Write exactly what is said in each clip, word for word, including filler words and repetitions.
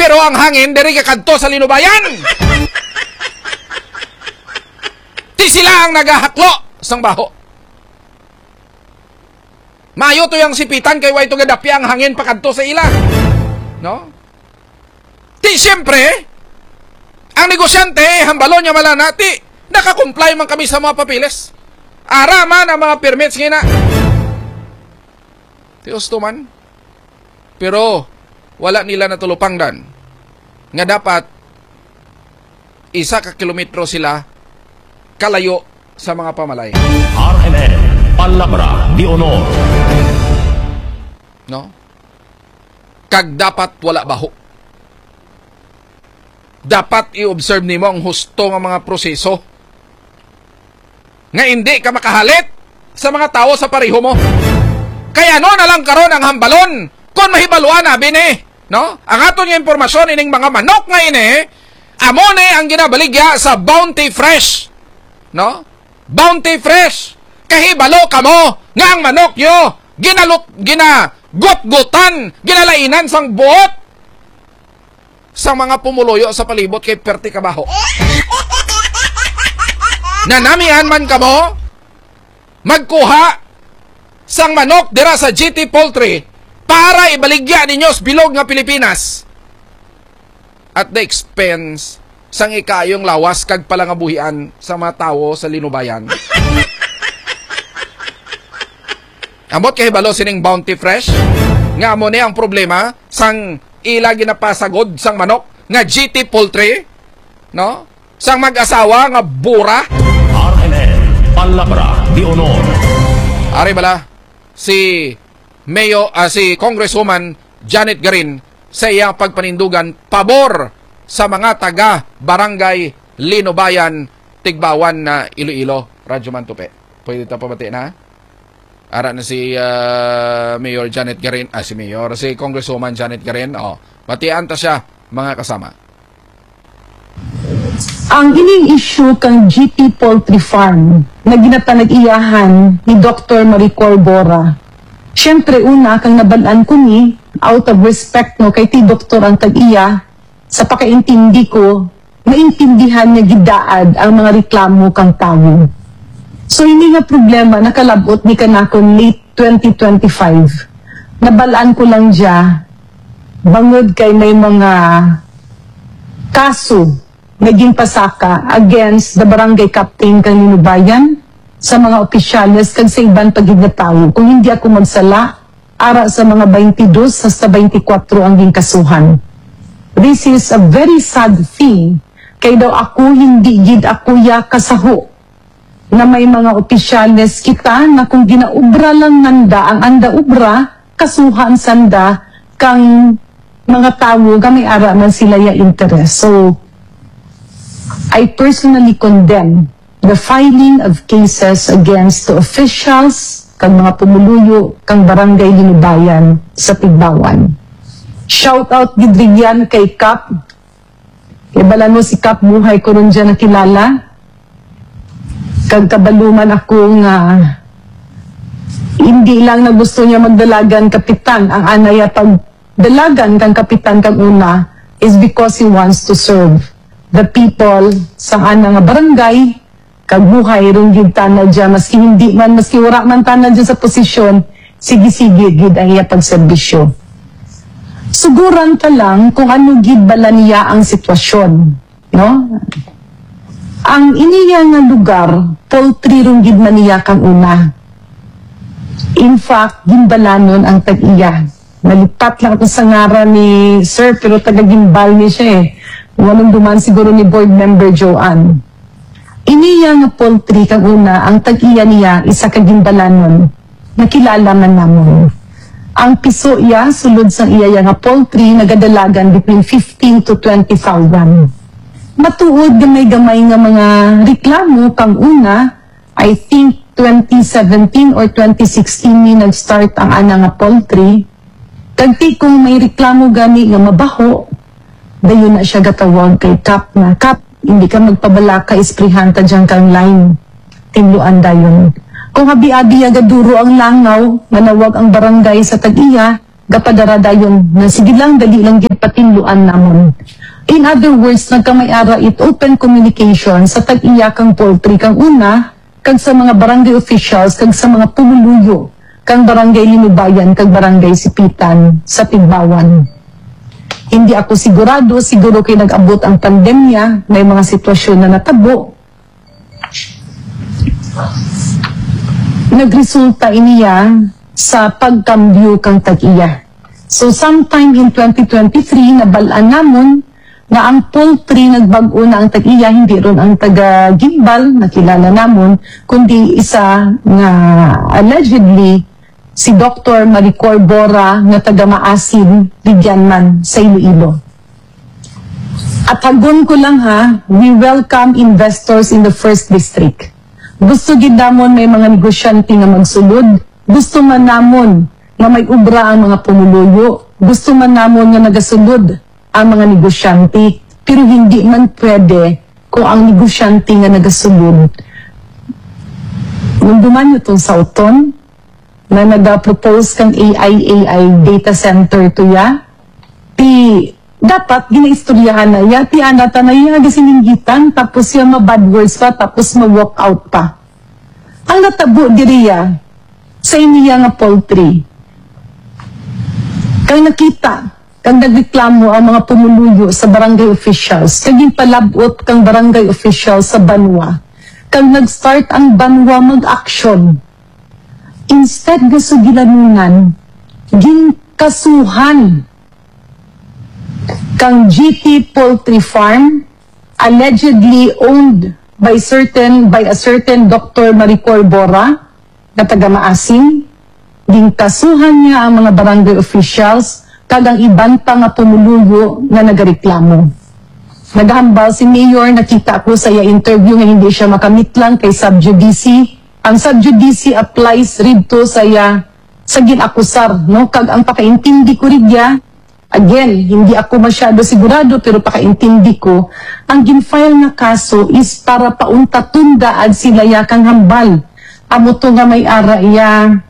Pero ang hangin diri kakadto sa linubayan. Ti sila ang nagahaklo sang baho. Mayo to yung sipitan kay way to gadapya ang hangin pakadto sa ila. No? Ti siyempre, ang negosyante, hambalo niya malana, ti nakakomply man kami sa mga papiles. Araman ang mga permits ngina. Ti gusto man. Pero wala nila natulupangdan nga dapat isa ka kilometro sila kalayo sa mga pamalay. R M N, Palabra de Honor. No? Kag dapat wala baho. Dapat i-observe nimo ang husto nga mga proseso. Nga hindi ka makahalit sa mga tao sa pareho mo. Kaya no na lang karon ang hambalon kung mahibaluan na bini. No? Ang aton nga impormasyon ining mga manok nga ini, amo ni ang ginabaligya sa Bounty Fresh. No? Bounty Fresh. Kahibalo kamo nga ang manok nyo ginalot, ginagot-gutan, ginalainan sang buot sa mga pumuluyo sa palibot kay perti kabaho. Nanamihan man kamo magkuha sang manok dira sa G T Poultry para ibaligya ninyo sa bilog nga Pilipinas at the expense sang ikayong lawas kag palangabuhian sa mga tao sa linubayan. Ambot kay balo sining Bounty Fresh nga amo ni ang problema sang ila ginapasagod sang manok nga G T Poultry, no? Sang mag-asawa nga bura. R M N, Palabra de Honor. Ari bala si Mayo, uh, si Congresswoman Janet Garin sa iyang pagpanindugan pabor sa mga taga Barangay Linubayan, Tigbawan na Iloilo. Radyo Mantupe. Pwede ito pabati na? Ara na si uh, Mayor Janet Garin, ah si Mayor, si Congresswoman Janet Garin. Oh, batian ta siya mga kasama. Ang ining issue kang G T Poultry Farm na ginatanag-iyahan ni Doctor Maricor Bora. Siyempre una kang nabalaan ko ni out of respect no kay ti doktor ang tag-iya sa pakaintindi ko, maintindihan niya gidaad ang mga reklamo kang tao. So hindi nga problema nakalabot ni kanakon late twenty twenty-five. Nabalaan ko lang dya bangod kay may mga kaso naging pasaka against the barangay captain kang Linubayan sa mga opisyales kag sa ibang pagid na tao. Kung hindi ako magsala, ara sa mga twenty-two hasta twenty-four ang ging kasuhan. This is a very sad thing. Kay daw ako hindi gid ako ya kasaho na may mga opisyales kita na kung ginaubra lang nanda ang anda ubra, kasuhan sanda kang mga tao gamay ara man sila ya interest. So, I personally condemn the filing of cases against the officials kang mga pumuluyo kang Barangay Linubayan sa Tigbawan. Shout out gidrigyan kay Kap. Kay bala mo si Kap buhay ko ron dyan nakilala. Kag kabaluman ako nga hindi lang na gusto niya magdalagan kapitan. Ang anaya pag dalagan kang kapitan kang una is because he wants to serve the people sa ana nga barangay kag buhay ron gid tanad dyan. Maski hindi man, maski wala man tanad dyan sa posisyon, sige-sige gid ang iya pagserbisyo. Suguran ka lang kung ano gid bala niya ang sitwasyon, no? Ang iniya nga lugar, poultry ron gid man niya kang una. In fact, gimbalanon ang tag-iya. Nalipat lang ito sa ngaran ni Sir, pero taga-gimbal ni siya eh. Walang duman siguro ni board member Joanne. Iniya nga poultry kang una, ang tag-iya niya, isa kagimbalanon. Nakilala man namon. Ang piso iya, sulod sa iya nga poultry, nagadalagan between fifteen to twenty thousand. Matuod gamay-gamay nga mga reklamo kang una, I think twenty seventeen or twenty sixteen ni nag-start ang ana nga poultry. Kagti kung may reklamo gani nga mabaho, dayon na siya gatawag kay Kap na, Kap, hindi ka magpabalaka, isprihan ta dyan kang line. Tinluan dayon. Kung habi-abi agaduro ang langaw, manawag ang barangay sa tag-iya, gapadarada yun na sige lang, dali lang yung patinluan namon. In other words, nagkamay-ara it open communication sa tag-iyakang poultry kang una, kag sa mga barangay officials, kag sa mga pumuluyo, kang barangay Linubayan, kag barangay Sipitan sa Tigbawan. Hindi ako sigurado, siguro kay nag-abot ang pandemya, may mga sitwasyon na natabo. Nagresulta iniya sa pagkambyo kang tag-iya. So sometime in twenty twenty-three, nabalaan namon na ang poultry nagbag-o na ang tag-iya, hindi ron ang taga-Gimbal, nakilala namon, kundi isa nga allegedly si Doctor Maricor Bora na taga-Maasin, Bigyanman, sa Iloilo. At hagon ko lang ha, we welcome investors in the first district. Gusto gid namon may mga negosyante nga magsulod, gusto man namon na may ubra ang mga pumuluyo, gusto man namon nga nagasulod ang mga negosyante, pero hindi man pwede kung ang negosyante nga nagasulod. Nung duman itong Sauton, na nag-propose kang A I A I data center to ya, ti dapat ginaistoryahan na ya, ti anata na yung nagasininggitan, tapos yung mga bad words pa, tapos ma-walk out pa. Ang natabo diriya sa iniya nga poultry, kang nakita, kang nagreklamo ang mga pumuluyo sa barangay officials, kaging palabot kang barangay officials sa Banwa, kang nag-start ang Banwa mag-action. Instead nga sa gilanunan, ginkasuhan kang G T Poultry Farm, allegedly owned by certain by a certain Doctor Maricor Bora, na taga-Maasin. Ginkasuhan niya ang mga barangay officials, kagang iban pa nga pumuluyo na nagareklamo. Naghambal si Mayor, nakita ko sa iya interview nga hindi siya makamit lang kay subjudice. Ang subjudice applies rito sa iya sa ginakusar, no? Kag ang pakaintindi ko ridya, again, hindi ako masyado sigurado pero pakaintindi ko, ang ginfile nga kaso is para paunta-tunda at sila yakang hambal. Amo to nga may ara iya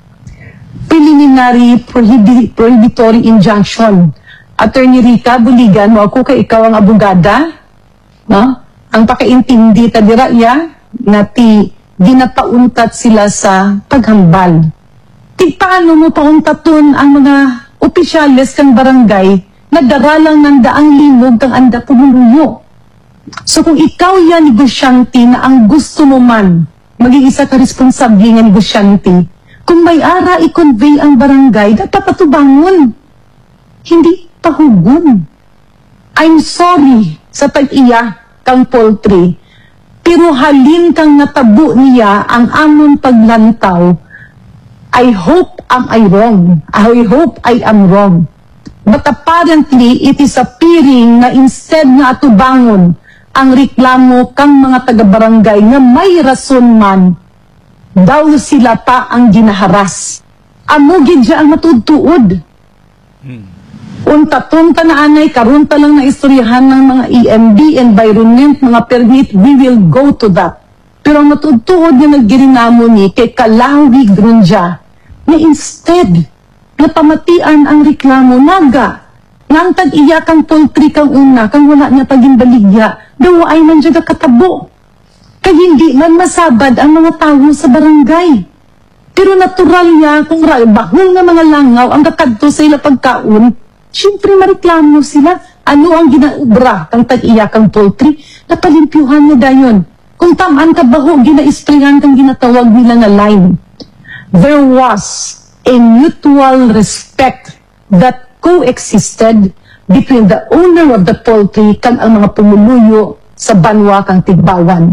preliminary prohibi prohibitory injunction. Attorney Rica Buligan, mo ako kay ikaw ang abogada, no? Ang pakaintindi ta dira ya na ti ginapauntat sila sa paghambal. Ti paano mo pauntaton ang mga opisyales kang barangay na daralang ng daang linog kang anda pumuluyo? So kung ikaw yan negosyante na ang gusto mo man maging isa ka responsable nga negosyante, kung may ara i-convey ang barangay, dapat patubangon. Hindi pahugon. I'm sorry sa tag-iya kang poultry, pero halin kang natabo niya ang amon paglantaw. I hope am I wrong. I hope I am wrong. But apparently, it is appearing na instead na atubangon ang reklamo kang mga taga-barangay na may rason man, daw sila pa ang ginaharas. Amugid siya ang matudtuod. Hmm. Unta-tunta na anay, karon pa lang na istoryahan ng mga E M D, environment, mga permit, we will go to that. Pero ang matudtuod na naggirinamo ni kay Kalawi Grunja, na instead, napamatian ang reklamo, naga, nga ang tag-iyakang poultry kang una, kang wala niya pagimbaligya, daw ay man dyan katabo. Kaya hindi man masabad ang mga tao sa barangay. Pero natural niya, kung bahol nga mga langaw, ang kakadto sa ila pagkaon, siyempre mareklamo sila. Ano ang ginaubra kang tag-iyakang poultry? Napalimpyuhan niya dayon. Kung tamaan ka baho, gina-isprayan kang ginatawag nila na line. There was a mutual respect that coexisted between the owner of the poultry kang ang mga pumuluyo sa Banwa kang Tigbawan.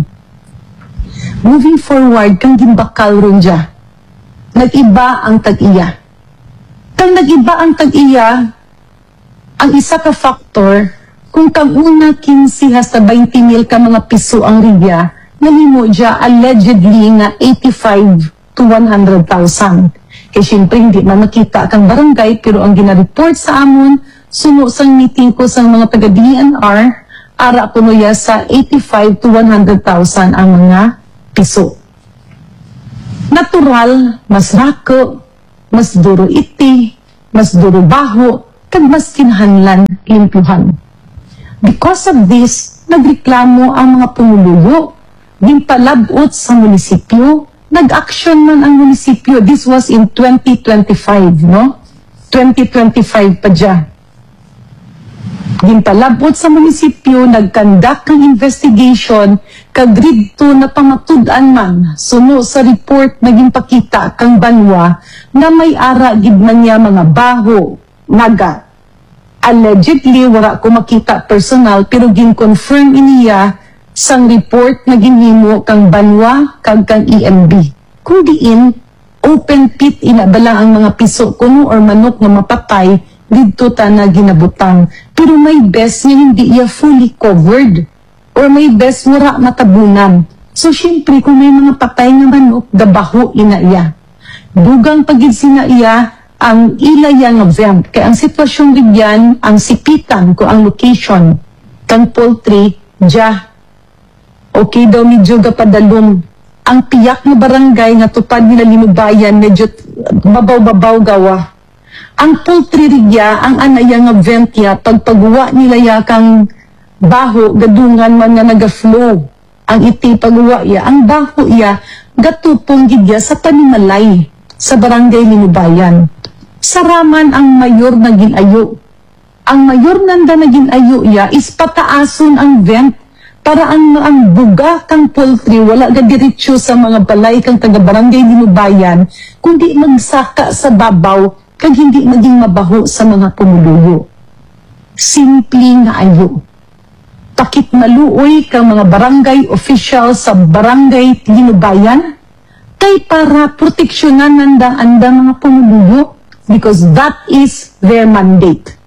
Moving forward, kang gimbakal ron dya, nag-iba ang tag-iya. Kang nag-iba ang tag-iya, ang isa ka factor, kung kang una quince hasta twenty mil ka mga piso ang rigya, nalimo dya allegedly nga eighty-five to one hundred thousand. Kaya syempre hindi man makita kang barangay, pero ang gina-report sa amon, suno sang meeting ko sa mga taga-D N R, ara ko nuya sa eighty-five to one hundred thousand ang mga piso. Natural, mas rako, mas duro iti, mas durubaho, kag mas kinahanglan limpyuhan. Because of this, nagreklamo ang mga pumuluyo, gimpalabot sa munisipyo, nag-action man ang munisipyo. This was in twenty twenty-five, no? twenty twenty-five pa dyan. Gimpalabot sa munisipyo, nag-conduct ng investigation, kagridto na pamatud-an man, suno sa report na ginpakita kang banwa na may ara gid man niya mga baho, naga. Allegedly, wala ko makita personal, pero gin-confirm iniya sang report na ginhimo kang banwa kag kang E M B. Kung diin, open pit inabala ang mga piso kuno or manok nga mapatay, dito ta na ginabutang. Pero may best nga hindi iya fully covered. Or may best wala matabunan. So, syempre, kung may mga patay nga manok, gabaho ina iya. Dugang pagid sina iya, ang ilaya nga vent. Kaya ang sitwasyon rigyan, ang sipitan ko ang location, kang poultry, dya. Okay daw medyo gapadalong. Ang piyak na barangay nga tupad nila Linubayan, medyo babaw-babaw gawa. Ang poultry rigya, ang anaya nga ventya, pagpagawa nila ya kang baho, gadungan man nga naga-flow. Ang iti pagawa ya, ang baho ya, gatupong gidya sa panimalay sa barangay Linubayan. Saraman ang mayor na ginayo. Ang mayor nanda na ginayo ya is pataason ang vent para ang, ang buga kang poultry wala ga diretsyo sa mga balay kang taga-barangay Linubayan, kundi magsaka sa babaw kag hindi maging mabaho sa mga pumuluyo. Simple nga ayo. Takit maluoy kang mga barangay official sa barangay Linubayan kay para proteksyonan nanda anda mga pumuluyo because that is their mandate.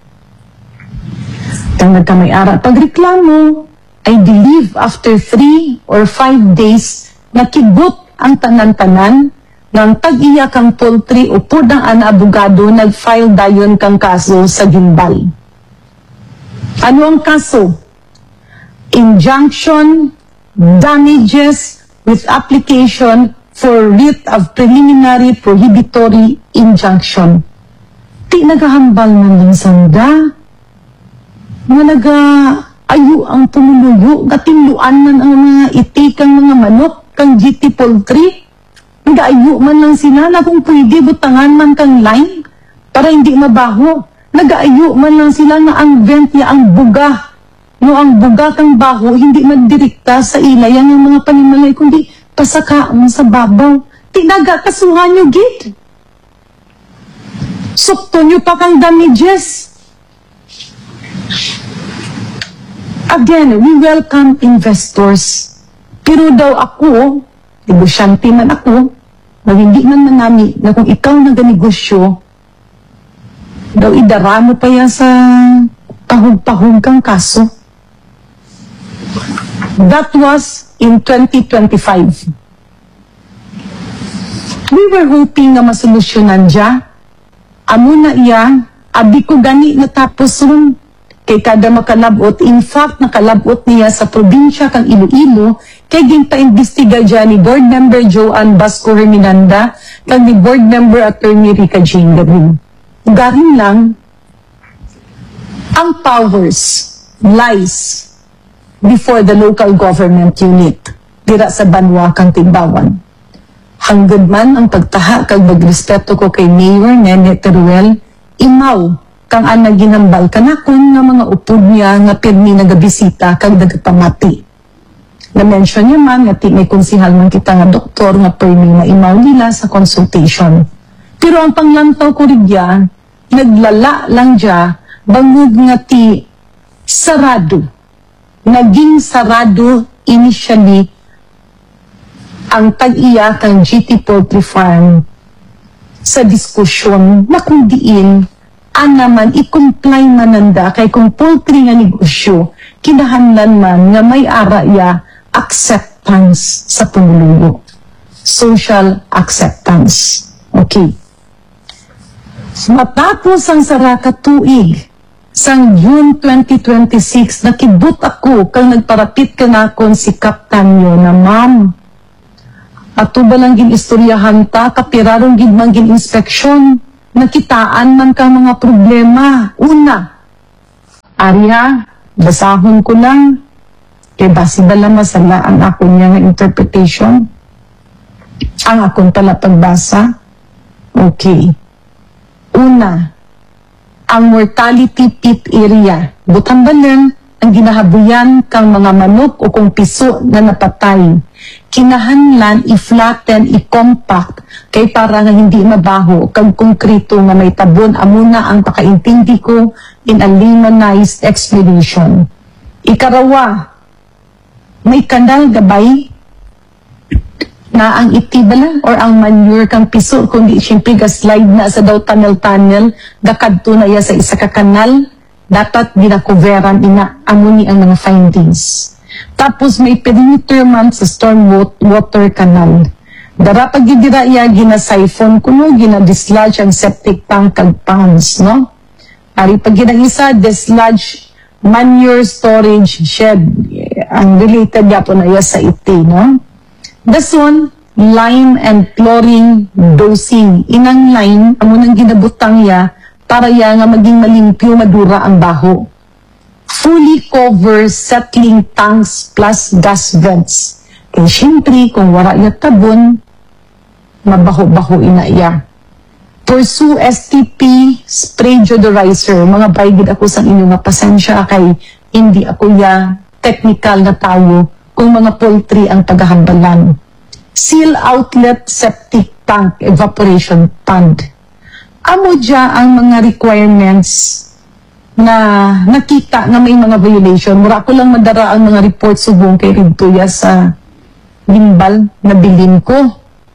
Kang nagkamay-ara pagreklamo, I believe after three or five days, nakibot ang tanan-tanan ng tag-iya kang poultry o pudang ana abogado nag-file dayon kang kaso sa Gimbal. Ano ang kaso? Injunction, damages with application for writ of preliminary prohibitory injunction. Di nagahambal man lang sanda. Nga naga ayo ang pumuluyo, gatinluan man ang mga itikang mga manok, kang G T poultry. Nag-aayo man lang sila na kung pwede butangan man kang line para hindi mabaho. Nag-aayo man lang sila na ang vent niya ang buga. No, ang buga kang baho, hindi magdirekta sa ilayan ng mga panimalay, kundi pasakaan sa babaw. Tinaga kasuhan nyo, gid. Sukto nyo pa kang damages. Again, we welcome investors. Pero daw ako, negosyante man ako, na hindi man manami na kung ikaw naganegosyo, daw idara mo pa yan sa pahug-pahug kang kaso. That was in twenty twenty-five. We were hoping na masolusyonan dya. Amo na iya, abi ko gani natapos ron. Kay kada makalabot, in fact, nakalabot niya sa probinsya kang Iloilo, kay ginpa-imbestiga dyan ni Board Member Joanne Basco Herminanda, kag ni Board Member Attorney Rica Jane Gabin. Garin lang, ang powers lies before the local government unit, dira sa Banwa kang Timbawan. Hanggad man ang pagtaha kag magrespeto ko kay Mayor Nene Teruel, imaw, kang ana ginambal kanakon nga mga upod niya nga pirmi nagabisita kag nagpamati. Na-mention niya man nga ti may konsihal man kita nga doktor nga pirmi nga imaw nila sa consultation. Pero ang panglantaw ko rigya, naglala lang dya, bangog nga ti sarado. Naging sarado initially ang tag-iya kang G T Poultry Farm sa diskusyon na kung diin anaman i-comply mananda kay kung poultry nga negosyo kinahanlan man nga may ara ya acceptance sa pumuluyo. Social acceptance. Okay. Matapos ang saraka tuig sang June twenty twenty-six, nakibut ako kang nagparapit ka na akon si Kaptan nyo na ma'am. Ato ba lang gin istoryahan ta, kapirarong gid man gin inspeksyon. nakitaan man ka mga problema. Una, Arya, basahon ko lang, kay basi bala masala ang ako niya nga interpretation. Ang akong pala pagbasa. Okay. Una, ang mortality pit area. Butang balan, ang ginahabuyan kang mga manok o kung piso na napatay. Kinahanlan, i-flatten, i-compact, kay para nga hindi mabaho, kag konkrito nga may tabon, amuna ang pakaintindi ko in a laymanized explanation. Ikarawa, may kanal gabay na ang itibala or ang manure kang piso, kundi siyempre ga-slide na sa daw tunnel-tunnel, gakadto na ya sa isa ka kanal, dapat ginakoveran ina amuni ang mga findings. Tapos may perimeter man sa storm water canal. Dara pag gidira iya gina-siphon kuno, gina-dislodge ang septic tank kag ponds, no? Ari pag gina-isa, dislodge manure storage shed. Ang related yapon na iya sa iti, no? Dason, lime and chlorine dosing. Inang lime, amo nang ginabutang ya, para ya nga maging malimpyo, madura ang baho. Fully cover settling tanks plus gas vents. Kaya siyempre, kung wala ya tabon, mabaho-baho ina iya. Pursue S T P spray deodorizer. Mga baygid ako sa inyo nga pasensya kay hindi ako ya technical na tao kung mga poultry ang paghahambalan. Seal outlet septic tank evaporation pond. Amo dya ang mga requirements na nakita na may mga violation. Mura ko lang madara ang mga report subong kay Ridtuya sa gimbal na bilin ko.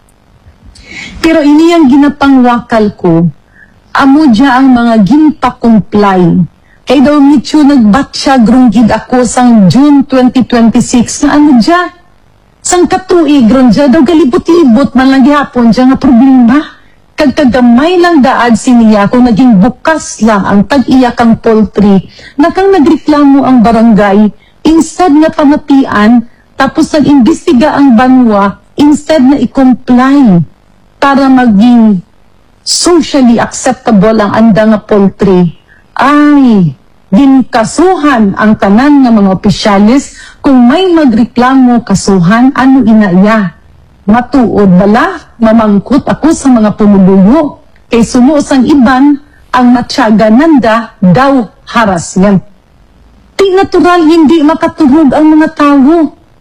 Pero ini ang ginapangwakal ko, amo dya ang mga ginpa-comply. Kay daw mityo nagbatsa grunggid ako sang June twenty twenty-six na ano dya? Sang katuig ron dya, daw galibot-ibot man lang gihapon dya nga problema. Kagkagamay lang daad siniya kung naging bukas lang ang tag-iyak ang poultry na kang nagreklamo ang barangay, instead na pamatian, tapos nag-imbestiga ang banwa, instead na i-comply para maging socially acceptable ang anda nga poultry. Ay, ginkasuhan ang tanan ng mga opisyalis kung may magreklamo kasuhan, ano inaya? Matuod bala, mamangkot ako sa mga pumuluyo, kay sumo sang iban, ang matsyaga nanda daw harassment. Di natural hindi makaturog ang mga tao.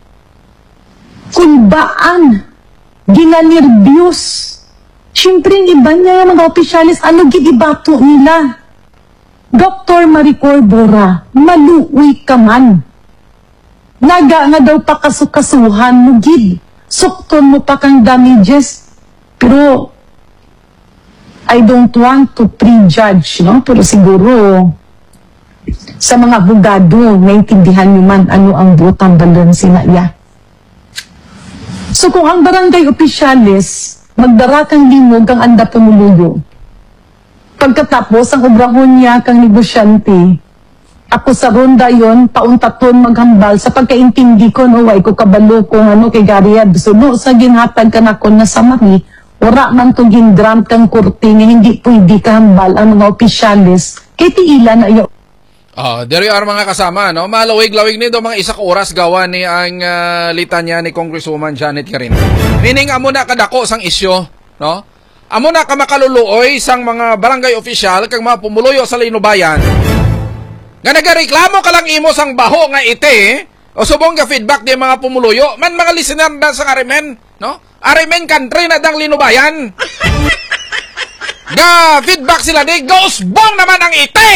Kung baan, ginanirbyos. Siyempre, iba niya mga opisyalis, ano gidibato nila? Doktor Maricor Bora, maluwi ka man. Naga nga daw pa kasukasuhan mo, gid. Sukton mo pa kang damages. Pero, I don't want to prejudge, no? Pero siguro, sa mga abogado, naintindihan nyo man ano ang butang balon sinaya. So kung ang barangay opisyalis, magdara kang limog ang anda pumuluyo, pagkatapos ang obrahon niya kang negosyante, ako sa ronda yon pauntaton maghambal sa pagkaintindi ko, no, way ko kabalo kung ano kay Gariad. So no, sa ginhatag ka na ko na sa mami, wala man to gingrant kang kurti nga hindi pwede kahambal ang mga opisyalis, kay tiila na iyo. Ah, diri are mga kasama, no? Malawig-lawig nito mga isak oras gawa ni ang uh, litanya ni Congresswoman Janet Carino. Meaning amo na kadako sang isyo, no? Amo na ka makaluluoy sang mga barangay official kag mga pumuluyo sa Linubayan. Nga nagareklamo ka lang imo sang baho nga ite, o subong ka feedback di mga pumuluyo, man mga listener na sang Arimen, no? Arimen country na dang Linubayan. Ga feedback sila di, gosbong naman ang ite!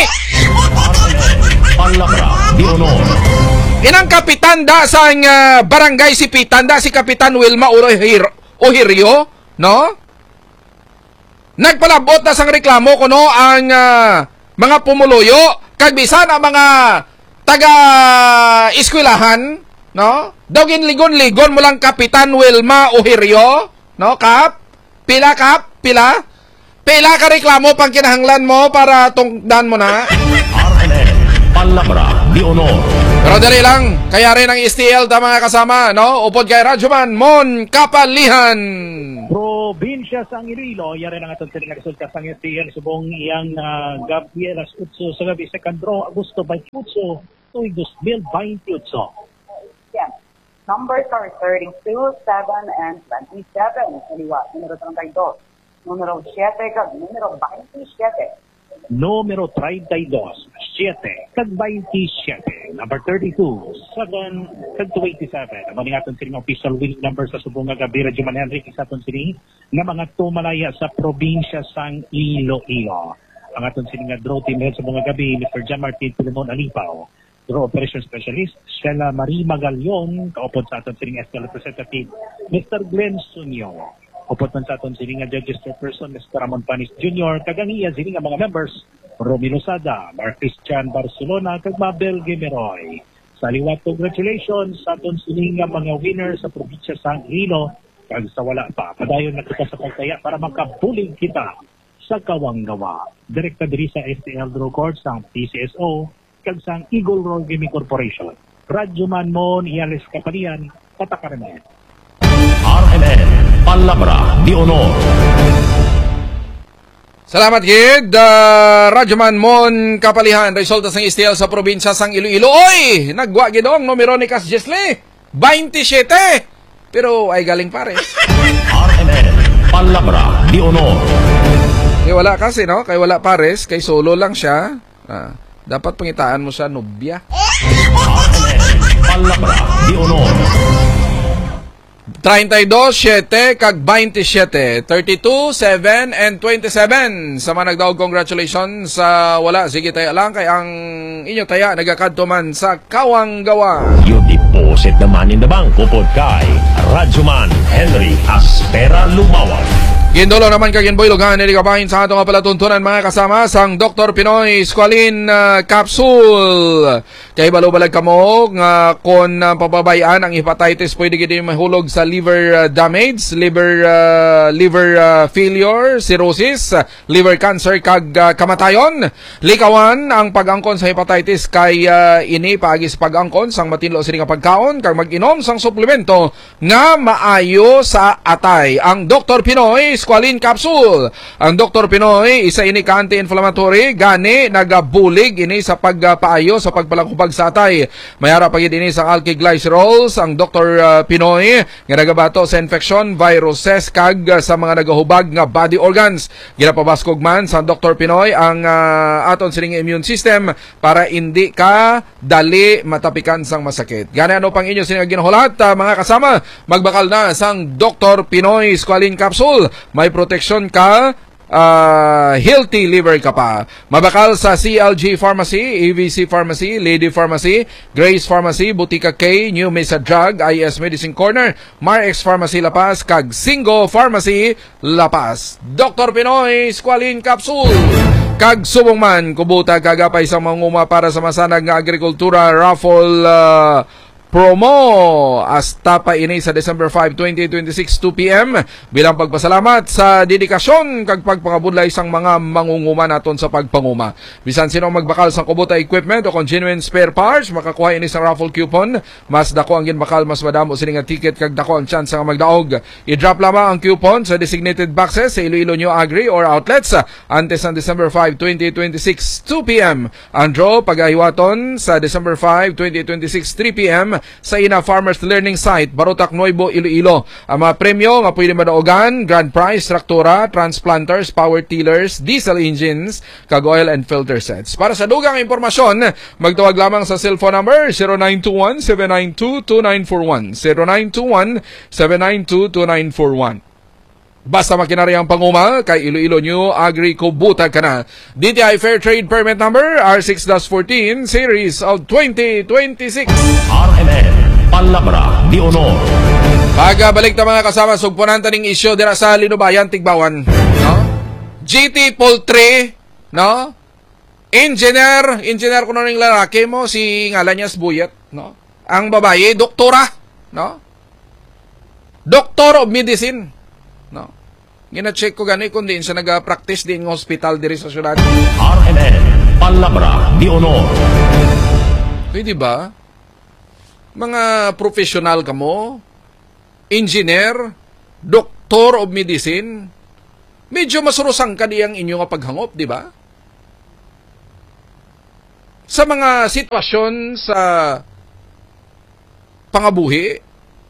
Palabra de Honor. Inang kapitan da sang uh, barangay si Pitan da si Kapitan Wilma Ohir Ohirio, no? Nagpalabot na sang reklamo kuno ang uh, mga pumuluyo kag bisan ang mga taga eskwelahan, no? Daw ginligon-ligon mo lang Kapitan Wilma Ohirio, no? Kap, pila kap, pila? Pila ka reklamo pang kinahanglan mo para tungdan mo na? R N N Palabra Palabra de Honor. Pero dali lang, kaya rin ang S T L ta mga kasama, no? Upod kay Radyoman Mon Kapalihan. Probinsya sang Iloilo, yari na nga itong sila resulta sang S T L subong iyang uh, gabi alas utso sa gabi sa Kandro, Agosto twenty-eight, tuig twenty twenty-eight. Yes. Numbers are thirty-two, seven, and twenty-seven. Kaliwa, numero thirty-two. Numero seven, kag numero twenty-seven. Numero thirty-two, seven, kag twenty-seven. Number thirty-two, seven, kag twenty-seven. Ang mga aton sining official winning number sa subong nga gabi, Radyoman Henry, isa aton sining nga mga tumalaya sa probinsya sang Iloilo. Ang aton sining nga draw team head sa subong nga gabi, Mister John Martin Pilimon Alipaw. Draw Operation Specialist, Sheila Marie Magallon, kaupod sa aton sining S T L Representative, Mister Glenn Sunyo. Upot man sa aton sining nga judges person, Mister Ramon Panis Junior, kagangiya sining nga mga members, Romilo Sada, Mark Christian Barcelona, kag Mabel Gemeroy. Sa liwat, congratulations sa aton sining nga mga winners sa probinsya sang Iloilo, kag sa wala pa, padayon na kita sa pagtaya para makabulig kita sa Kawanggawa. Direkta diri sa S T L Draw Court sang P C S O, kag sang Eagle Roll Gaming Corporation. Radyoman Mon Iales Kapalian, Patakaran. R M N Palabra de Honor. Salamat gid, uh, Radyoman Mon Kapalihan, resulta sang S T L sa probinsya sang Iloilo. Oy, nagwa gidong numero ni Cas Jesle, twenty-seven. Pero ay galing pares. R M N Palabra de Honor. Kay wala kasi, no? Kay wala pares, kay solo lang siya. Ah, dapat pangitaan mo siya nobya. R M N Palabra de Honor. thirty-two, seven, kag twenty-seven. thirty-two, seven, and twenty-seven. Sa mga nagdaog, congratulations. Sa uh, wala, sige taya lang. Kay ang inyo taya, nagakadto man sa Kawanggawa. You deposit the money in the bank. Upod kay Radyoman Henry Aspera Lumawag. Gindolo naman kag Boy Lugan, nilikabahin sa ato nga palatuntunan mga kasama sang Doctor Pinoy Squalene uh, Capsule. Kay balo-balag kamo nga kon uh, pababayaan ang hepatitis, pwede gid mahulog sa liver uh, damage, liver uh, liver uh, failure, cirrhosis, uh, liver cancer kag uh, kamatayon. Likawan ang pag-angkon sa hepatitis kay uh, ini paagi sa pag-angkon sang matinlo sini nga pagkaon kag mag-inom sang suplemento nga maayo sa atay. Ang Doctor Pinoy Squalene Capsule. Ang Doctor Pinoy, isa ini ka anti-inflammatory, gani nagabulig ini sa pagpaayo sa pagpalangkubag sa atay. Mayara pagid ini sa alkylglycerols. Ang Doctor uh, Pinoy nga nagabato sa infection, viruses kag uh, sa mga nagahubag nga body organs. Ginapabaskog man sa Doctor Pinoy ang uh, aton sining immune system para hindi ka dali matapikan sang masakit. Gani ano pang inyo sining ginahulat, uh, mga kasama, magbakal na sang Doctor Pinoy Squalene Capsule. May protection ka, uh, healthy liver ka pa. Mabakal sa C L G Pharmacy, A V C Pharmacy, Lady Pharmacy, Grace Pharmacy, Butika K, New Mesa Drug, I S Medicine Corner, Marx Pharmacy La Paz, kag Singo Pharmacy La Paz. Doctor Pinoy Squalene Capsule. Kag subong man, kubuta kagapay sa manguma para sa masanag nga agrikultura raffle uh, promo hasta pa ini sa December five, twenty twenty-six, two p m bilang pagpasalamat sa dedikasyon kag pagpangabudlay sang mga mangunguma naton sa pagpanguma. Bisan sino magbakal sa kubuta equipment o kung genuine spare parts, makakuha ini sa raffle coupon. Mas dako ang ginbakal, mas madamo sini nga ticket kag dako ang chance nga magdaog. I-drop lamang ang coupon sa designated boxes sa Iloilo New Agri or outlets antes ng December five, twenty twenty-six, two p m Ang draw pagahiwaton sa December five, twenty twenty-six, three p m sa Ina Farmers Learning Site, Barotac, Nuevo, Iloilo. Ang mga premyo nga pwede madaogan, grand prize, traktora, transplanters, power tillers, diesel engines, kag oil and filter sets. Para sa dugang impormasyon, magtawag lamang sa cellphone number zero nine two one, seven nine two, two nine four one, zero nine two one, seven nine two, two nine four one. Basta makinari ang panguma, kay Iloilo New Agri kubuta ka na. D T I Fair Trade Permit Number R six dash fourteen Series of twenty twenty-six. R M N Palabra de Honor. Pagabalik na mga kasama, sugpunan taning isyo dira sa Linubayan, Tigbawan, no? G T Poultry, no? Engineer, engineer ko na rin lalaki mo, si ngalan niya Buyet, no? Ang babae, doktora, no? Doctor of Medicine, no? Gina-check ko gani kung din siya nag-practice din ng hospital diri sa syudad. R M N Palabra de Honor. Pwede ba? Mga professional kamo, engineer, doktor of medicine, medyo masurusang ka diyang inyo nga paghangop, di ba? Sa mga sitwasyon sa pangabuhi,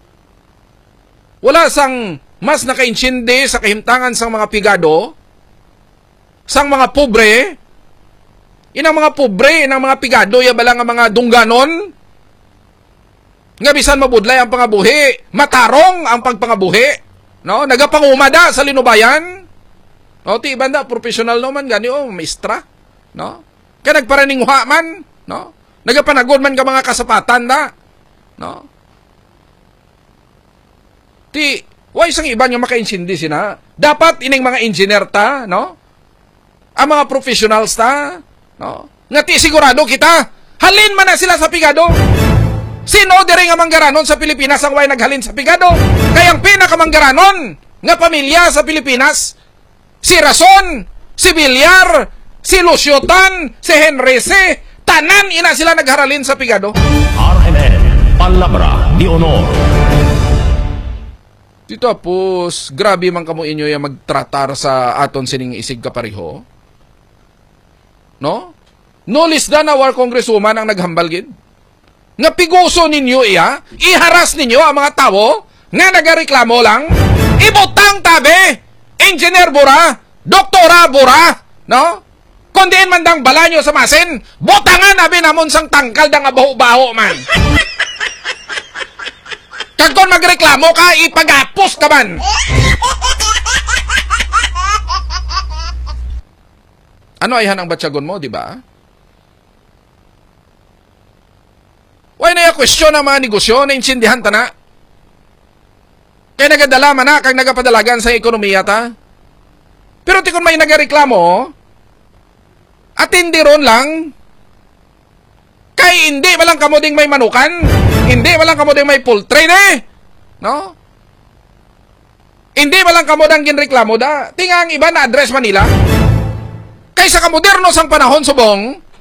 wala sang mas nakaintindi sa kahimtangan sang mga pigado, sang mga pobre, inang mga pobre, inang mga pigado, yabala nga mga dungganon, nga bisan mabudlay ang pangabuhi, matarong ang pagpangabuhi, no? Nagapangumada sa linubayan, no? Ti ibanda, professional naman, gani, oh, maestra, no? Kaya nagparaningwa man, no? Nagapanagod man ka mga kasapatan na, no? Ti, why isang iba nga makaintindi sina? Dapat ining mga engineer ta, no? Ang mga professionals ta, no? Nga ti sigurado kita, halin man na sila sa pigado. Sino diri nga manggaranon sa Pilipinas ang way naghalin sa pigado? Kaya ang pinakamanggaranon nga pamilya sa Pilipinas, si Rason, si Villar, si Lucio Tan, si Henry C, tanan ina sila nagharalin sa pigado. R M N, Palabra de Honor. Dito tapos, grabe man kamo inyo yung magtratar sa aton sining isig kapariho. No? No less than our congresswoman ang naghambal gid. Nga piguso ninyo iya, iharas ninyo ang mga tao nga nagareklamo lang, ibutang tabi, engineer bura, doktora bura, no? Kundiin man dang bala nyo sa masin, butangan nabi namon sang tangkal dang abaho-baho man. Kag kung magreklamo ka, ipagapos ka man. Ano ayhan ang batsagon mo, di ba? Why na yung question ng mga negosyo na insindihan ta na? Kaya nagadala man na kag nagapadalagan sa ekonomiya ta. Pero ti kung may nagareklamo, atindi ron lang, kay hindi walang kamuding may manukan, hindi walang kamuding may poultry na, no? Hindi walang kamudang ginreklamo da, tinga ang iba na address Manila. Kaysa kamoderno sang panahon subong,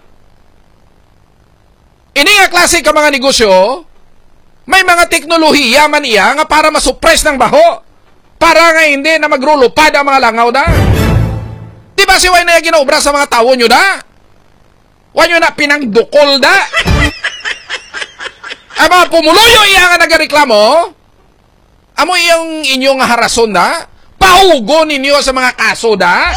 ini nga klase ka mga negosyo, may mga teknolohiya man iya nga para masuppress ng baho, para nga hindi na magrulupad ang mga langaw da. Di ba si Way na yung ginaobra sa mga tao nyo da? Way nyo na pinangdukol da? Ang mga pumuluyo iya nga nagareklamo, amo iyong inyong harason da? Pahugo ninyo sa mga kaso da?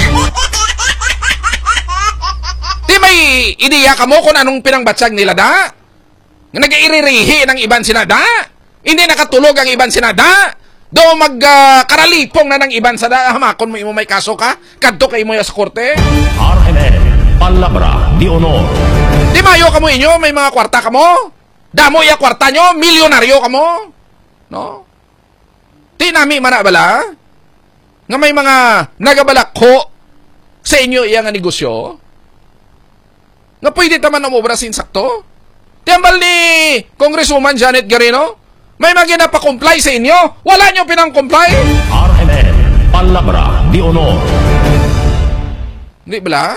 Di may ideya ka mo kung anong pinangbatsag nila da? Nag-iiririhi ng iban sinada? Hindi nakatulog ang iban sinada? Do magkaralipong uh, na ng iban sada, hamakon mo imo may kaso ka? Kadto kay mo ya sa korte? R M N, Palabra de Honor. Di mayo ka mo inyo, may mga kwarta ka mo? Damo ya kwarta nyo, milyonaryo ka mo? No? Di nami manabala? Nga may mga nagabalakho sa inyo iya nga negosyo? Nga pwede taman umubra sinsakto? Tiyambal ni Congresswoman Janet Garino, may mga ginapakomply sa inyo? Wala nyo pinang-comply? R M N, Palabra de Honor. Hindi bala?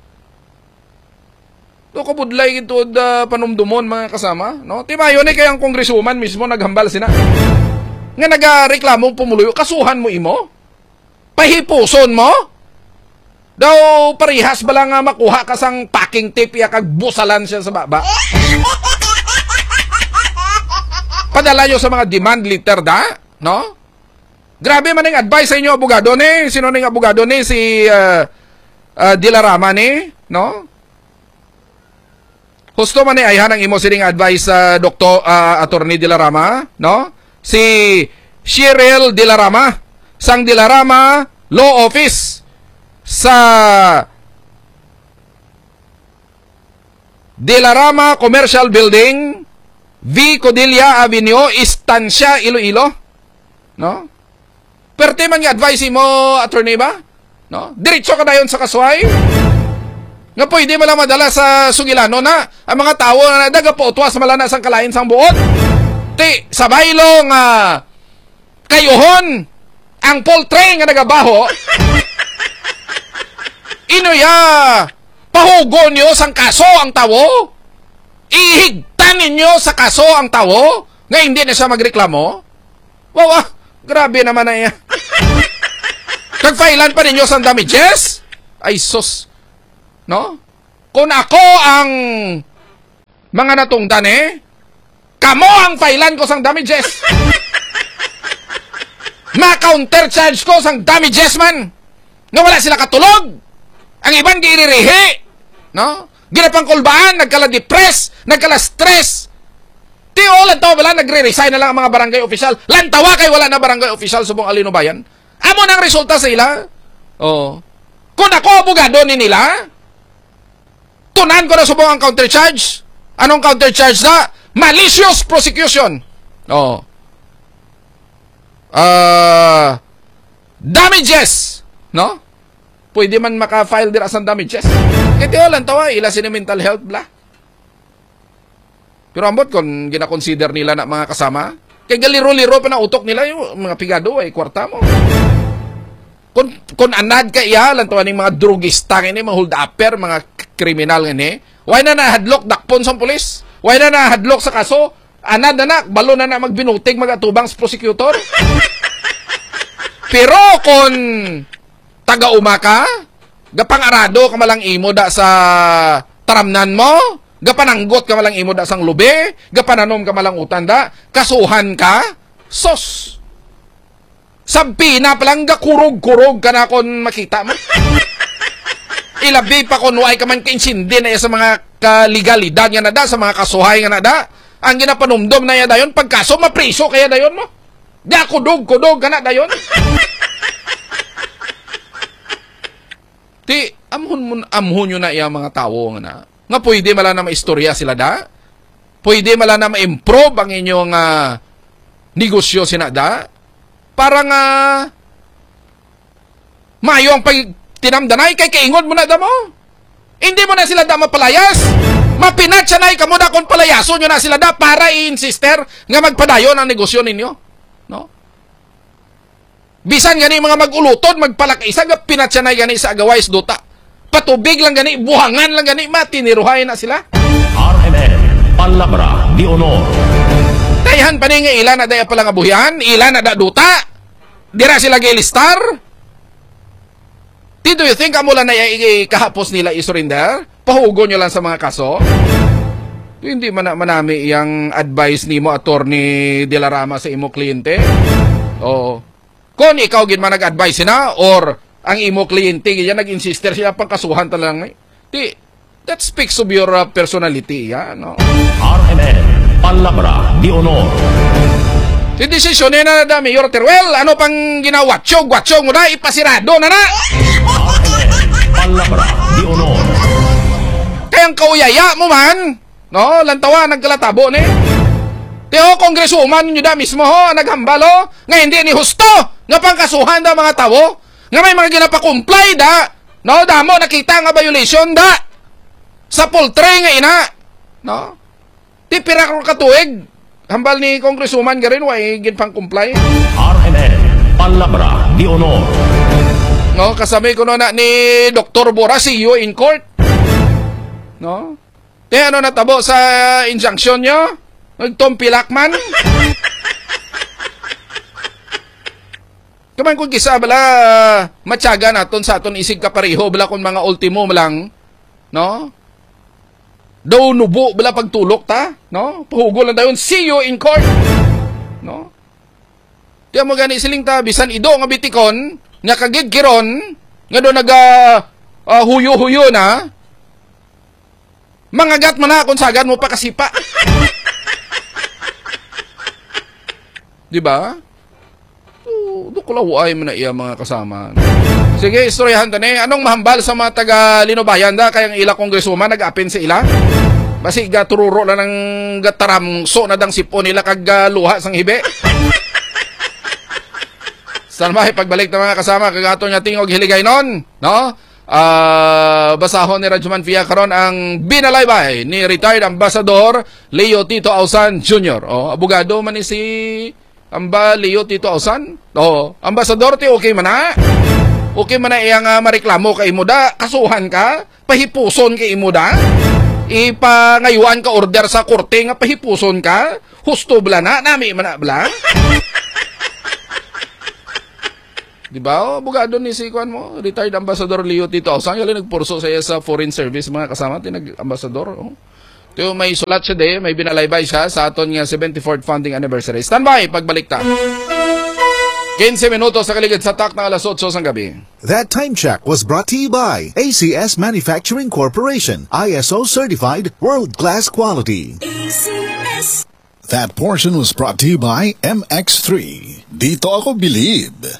Ito kabudlay ito da panumdumon mga kasama. No? Timayo ni kayang Congresswoman mismo naghambal sina. Nga nagareklamo pumuluyo, kasuhan mo imo? Pahipuson mo? Daw parihas ba lang nga makuha kasang packing tape ya kag busalan siya sa baba? Padala nyo sa mga demand letter da, no? Grabe man ang advice sa inyo abogado ni, sino ning abogado ni si uh, uh, Dilarama ni, no? Husto man ni ayhan ang imo sining advice sa uh, Doktor uh, Attorney Dilarama, no? Si Cheryl Dilarama, sang Dilarama Law Office sa Dilarama Commercial Building, V. Codilla Avenue, Estancia, Iloilo. No? Perte man nga advice mo, attorney ba? No? Diretso ka na yun sa kasway. Nga pwede mo lang madala sa Sugilano na ang mga tao na nadaga po utwas malana sang kalain sang buot. Ti, sa baylong uh, kayuhon ang poultry nga nagabaho. Ino ya, pahugo nyo sang kaso ang tawo. ihigtan ninyo sa kaso ang tawo nga hindi na siya magreklamo? Wow, ah, grabe naman na yan. Kag-failan pa ninyo sa damages? Ay, sus. No? Kung ako ang mga natungdan eh, kamo ang failan ko sang damages. Ma-counter-charge ko sang damages man. Nga wala sila katulog. Ang iban giiririhi. No? Ginapangkulbaan, nagkala-depress, nagkala-stress. Tiyo, lantawa bala, nagre-resign na lang ang mga barangay official. Lantawa kay wala na barangay official subong Alino Bayan. Amo nang resulta sa ila. Oh. Kung ako abogado ni nila, tunan ko na subong ang counter-charge. Anong counter-charge na? Malicious prosecution. Oh. Uh, damages. No? Pwede man maka-file din as ang damages. Kaya lang tawa, ila sini mental health bla. Pero ambot kung gina-consider nila na mga kasama, kaya galiro-liro pa na utok nila yung mga pigado ay kwarta mo. Kung, kung anad ka iya, lang tawa ng mga drugista ini, mga hold-upper, mga kriminal ini, why na nahadlok dakpon sa pulis? Why na nahadlok sa kaso? Anad na na, balo na na magbinutig, mag-atubang sa prosecutor? Pero kung taga-uma ka, gapang-arado ka malang imo da sa taramnan mo, gapananggot ka malang imo da sang lubi, gapananom ka malang utanda, kasuhan ka, sos. Sampina palang gakurog-kurog ka na kung makita mo. Ilabi pa kung why ka man kainsindi na sa mga kaligalidad nga na da, sa mga kasuhay nga na da. Ang ginapanumdom na ya dayon, pagkaso, mapriso kaya dayon mo. Ga kudog-kudog ka na dayon. Ti, amhon mo, amhon nyo na iya mga tao nga na. Nga pwede mala na maistorya sila da. Pwede mala na ma-improve ang inyong uh, negosyo sinada. Para nga mayo ang pag-tinamdanay kay kaingon mo na da mo. Hindi mo na sila da mapalayas. Mapinatsanay ka mo na kung palayaso nyo na sila da para i-insister nga magpadayon ang negosyo ninyo. No? Bisan gani mga mag-ulutod, magpalakaisa, nga pinatsanay gani sa agawais duta. Patubig lang gani, buhangan lang gani, matiniruhay na sila. R M N, Palabra di Honor. Dayahan pa nga ilan na daya palang abuhian, ilan na da duta. Dira sila gilistar. Do you think amula na kahapos nila isurrender? Pahugo nyo lang sa mga kaso? Hindi man manami yung advice ni mo, attorney De La Rama sa imo kliyente. Oo. Kung ikaw gin man nag-advise na, or ang imo kliyente, yan nag-insister siya pang kasuhan talang. Di, that speaks of your uh, personality, ya, no? R M N, Palabra di Honor. Si desisyon na na Mayor Teruel, ano pang ginawatsog, watsog mo na, ipasirado na na! R M N, Palabra di Honor. Kayang kauyaya mo man, no? Lantawa, nagkalatabo ni. Teo, kongresuman nyo da mismo ho, naghambalo, nga hindi ni husto, nga pangkasuhan da mga tawo, nga may mga ginapakumplay da, no? Damo, nakita nga violation da, sa poultry nga ina, no? Ti pira ko katuig, hambal ni kongresuman ga rin, way ginpang-comply. R M N, Palabra di Honor. No, kasabay ko no na ni Doctor Bora, see you in court. No? Ti ano natabo sa injunction nyo? Nagtumpilak man. Kaman kung kisa bala matyaga naton sa aton isig kapareho bala kung mga ultimo lang, no? Daw nubo bala pagtulok ta, no? Pahugo lang dayon, see you in court. No? Tiyan mo gani siling ta bisan ido nga bitikon nga kagigkiron nga do naga uh, huyo-huyo na. Mangagat mo na kung sagad mo pa kasipa. Di ba? So, dukulaway mo na iya mga kasama. Sige, istoryahan ta ni. Anong mahambal sa mga taga Linobayan da kayang ila kongresuman nag-apin sa ila? Basi gatururo na ng gataramso na dang sipo nila kag luha sang hibe. Saan ba pagbalik ng mga kasama kagato niya tingog hiligay nun? No? Uh, basahon ni Radyoman Via karon ang binalaybay ni retired Ambassador Leo Tito Ausan Junior O, abogado man ni si Amba Leo Tito Ausan. O, Ambassador ti okay man na. Okay man na iyang uh, mareklamo kay imo da, kasuhan ka, pahipuson kay imo da. ipangayuan ka order sa korte nga pahipuson ka, husto bla na, nami man na bla. Di ba? O, bugado ni si Kwan mo, retired Ambassador Leo Tito. Saan yung nagpurso sa iya sa foreign service, mga kasama, tinag-ambassador. Oh. Ito may sulat siya de, may binalaybay siya sa aton nga seventy-fourth founding anniversary. Standby, pagbalik ta. fifteen minutos sa kaligid sa tak ng alas otso sang gabi. That time check was brought to you by A C S Manufacturing Corporation, I S O certified, world-class quality. A C S. That portion was brought to you by M X three. Dito ako bilib.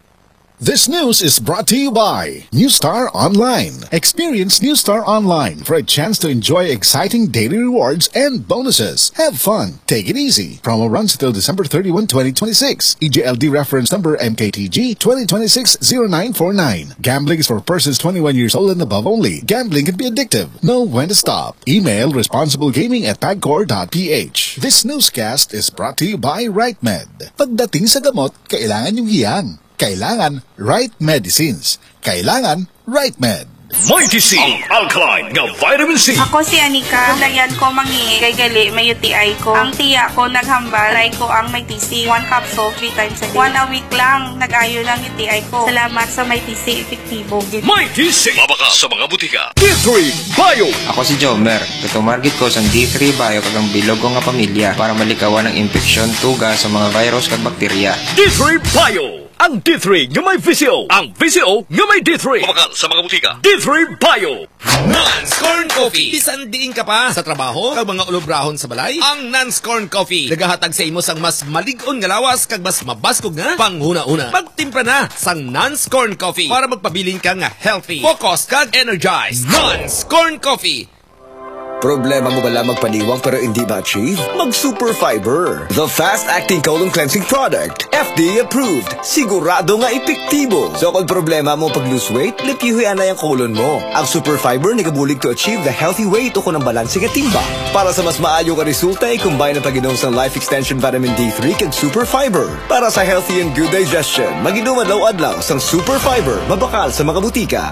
This news is brought to you by Newstar Online. Experience Newstar Online for a chance to enjoy exciting daily rewards and bonuses. Have fun. Take it easy. Promo runs until December thirty-first, twenty twenty-six. E J L D reference number M K T G twenty twenty-six oh nine four nine. Gambling is for persons twenty-one years old and above only. Gambling can be addictive. Know when to stop. Email responsiblegaming at pagcor dot p h. This newscast is brought to you by RightMed. Pagdating sa gamot, kailangan yung hiyang. Kailangan right medicines. Kailangan RightMed. Mighty C, ang alkaline nga vitamin C. Ako si Anika. Kulayan ko mangi kay gali may U T I ko. Ang tiya ko naghambal. Try ko ang Mighty C. One capsule, three times a day. One a week lang. Nag-ayo lang U T I ko. Salamat sa Mighty C. Efektibo. Mighty C. Mabaka sa mga butika. D three Bio. Ako si Jomer. Katumargit ko sa D three Bio kagang bilog ko nga pamilya para malikawan ng infeksyon, tuga sa mga virus kag bakterya. D three Bio. Ang D three nga may V C O. Ang V C O nga may D three. Mabakal sa mga butika. D three Bio. Nance Corn Coffee. Bisan diin ka pa sa trabaho kag mga ulobrahon sa balay. Ang Nance Corn Coffee nagahatag sa imo sang mas malig-on nga lawas kag mas mabaskog nga panghuna-una. Magtimpla na sang Nance Corn Coffee para magpabilin ka nga healthy, focused kag energized. Nance Corn Coffee. Problema mo bala magpaniwang pero hindi ma-achieve? Mag-Super Fiber, the fast-acting colon cleansing product. F D A approved. Sigurado nga epektibo. So kung problema mo pag-lose weight, lipyuhin na yung colon mo. Ang Super Fiber nagabulig to achieve the healthy weight o kung ang balanse nga timba. Para sa mas maayo ka resulta, i-combine ang pag-inom sa Life Extension Vitamin D three kag Super Fiber. Para sa healthy and good digestion, mag-inom adlaw-adlaw sang Super Fiber. Mabakal sa mga butika.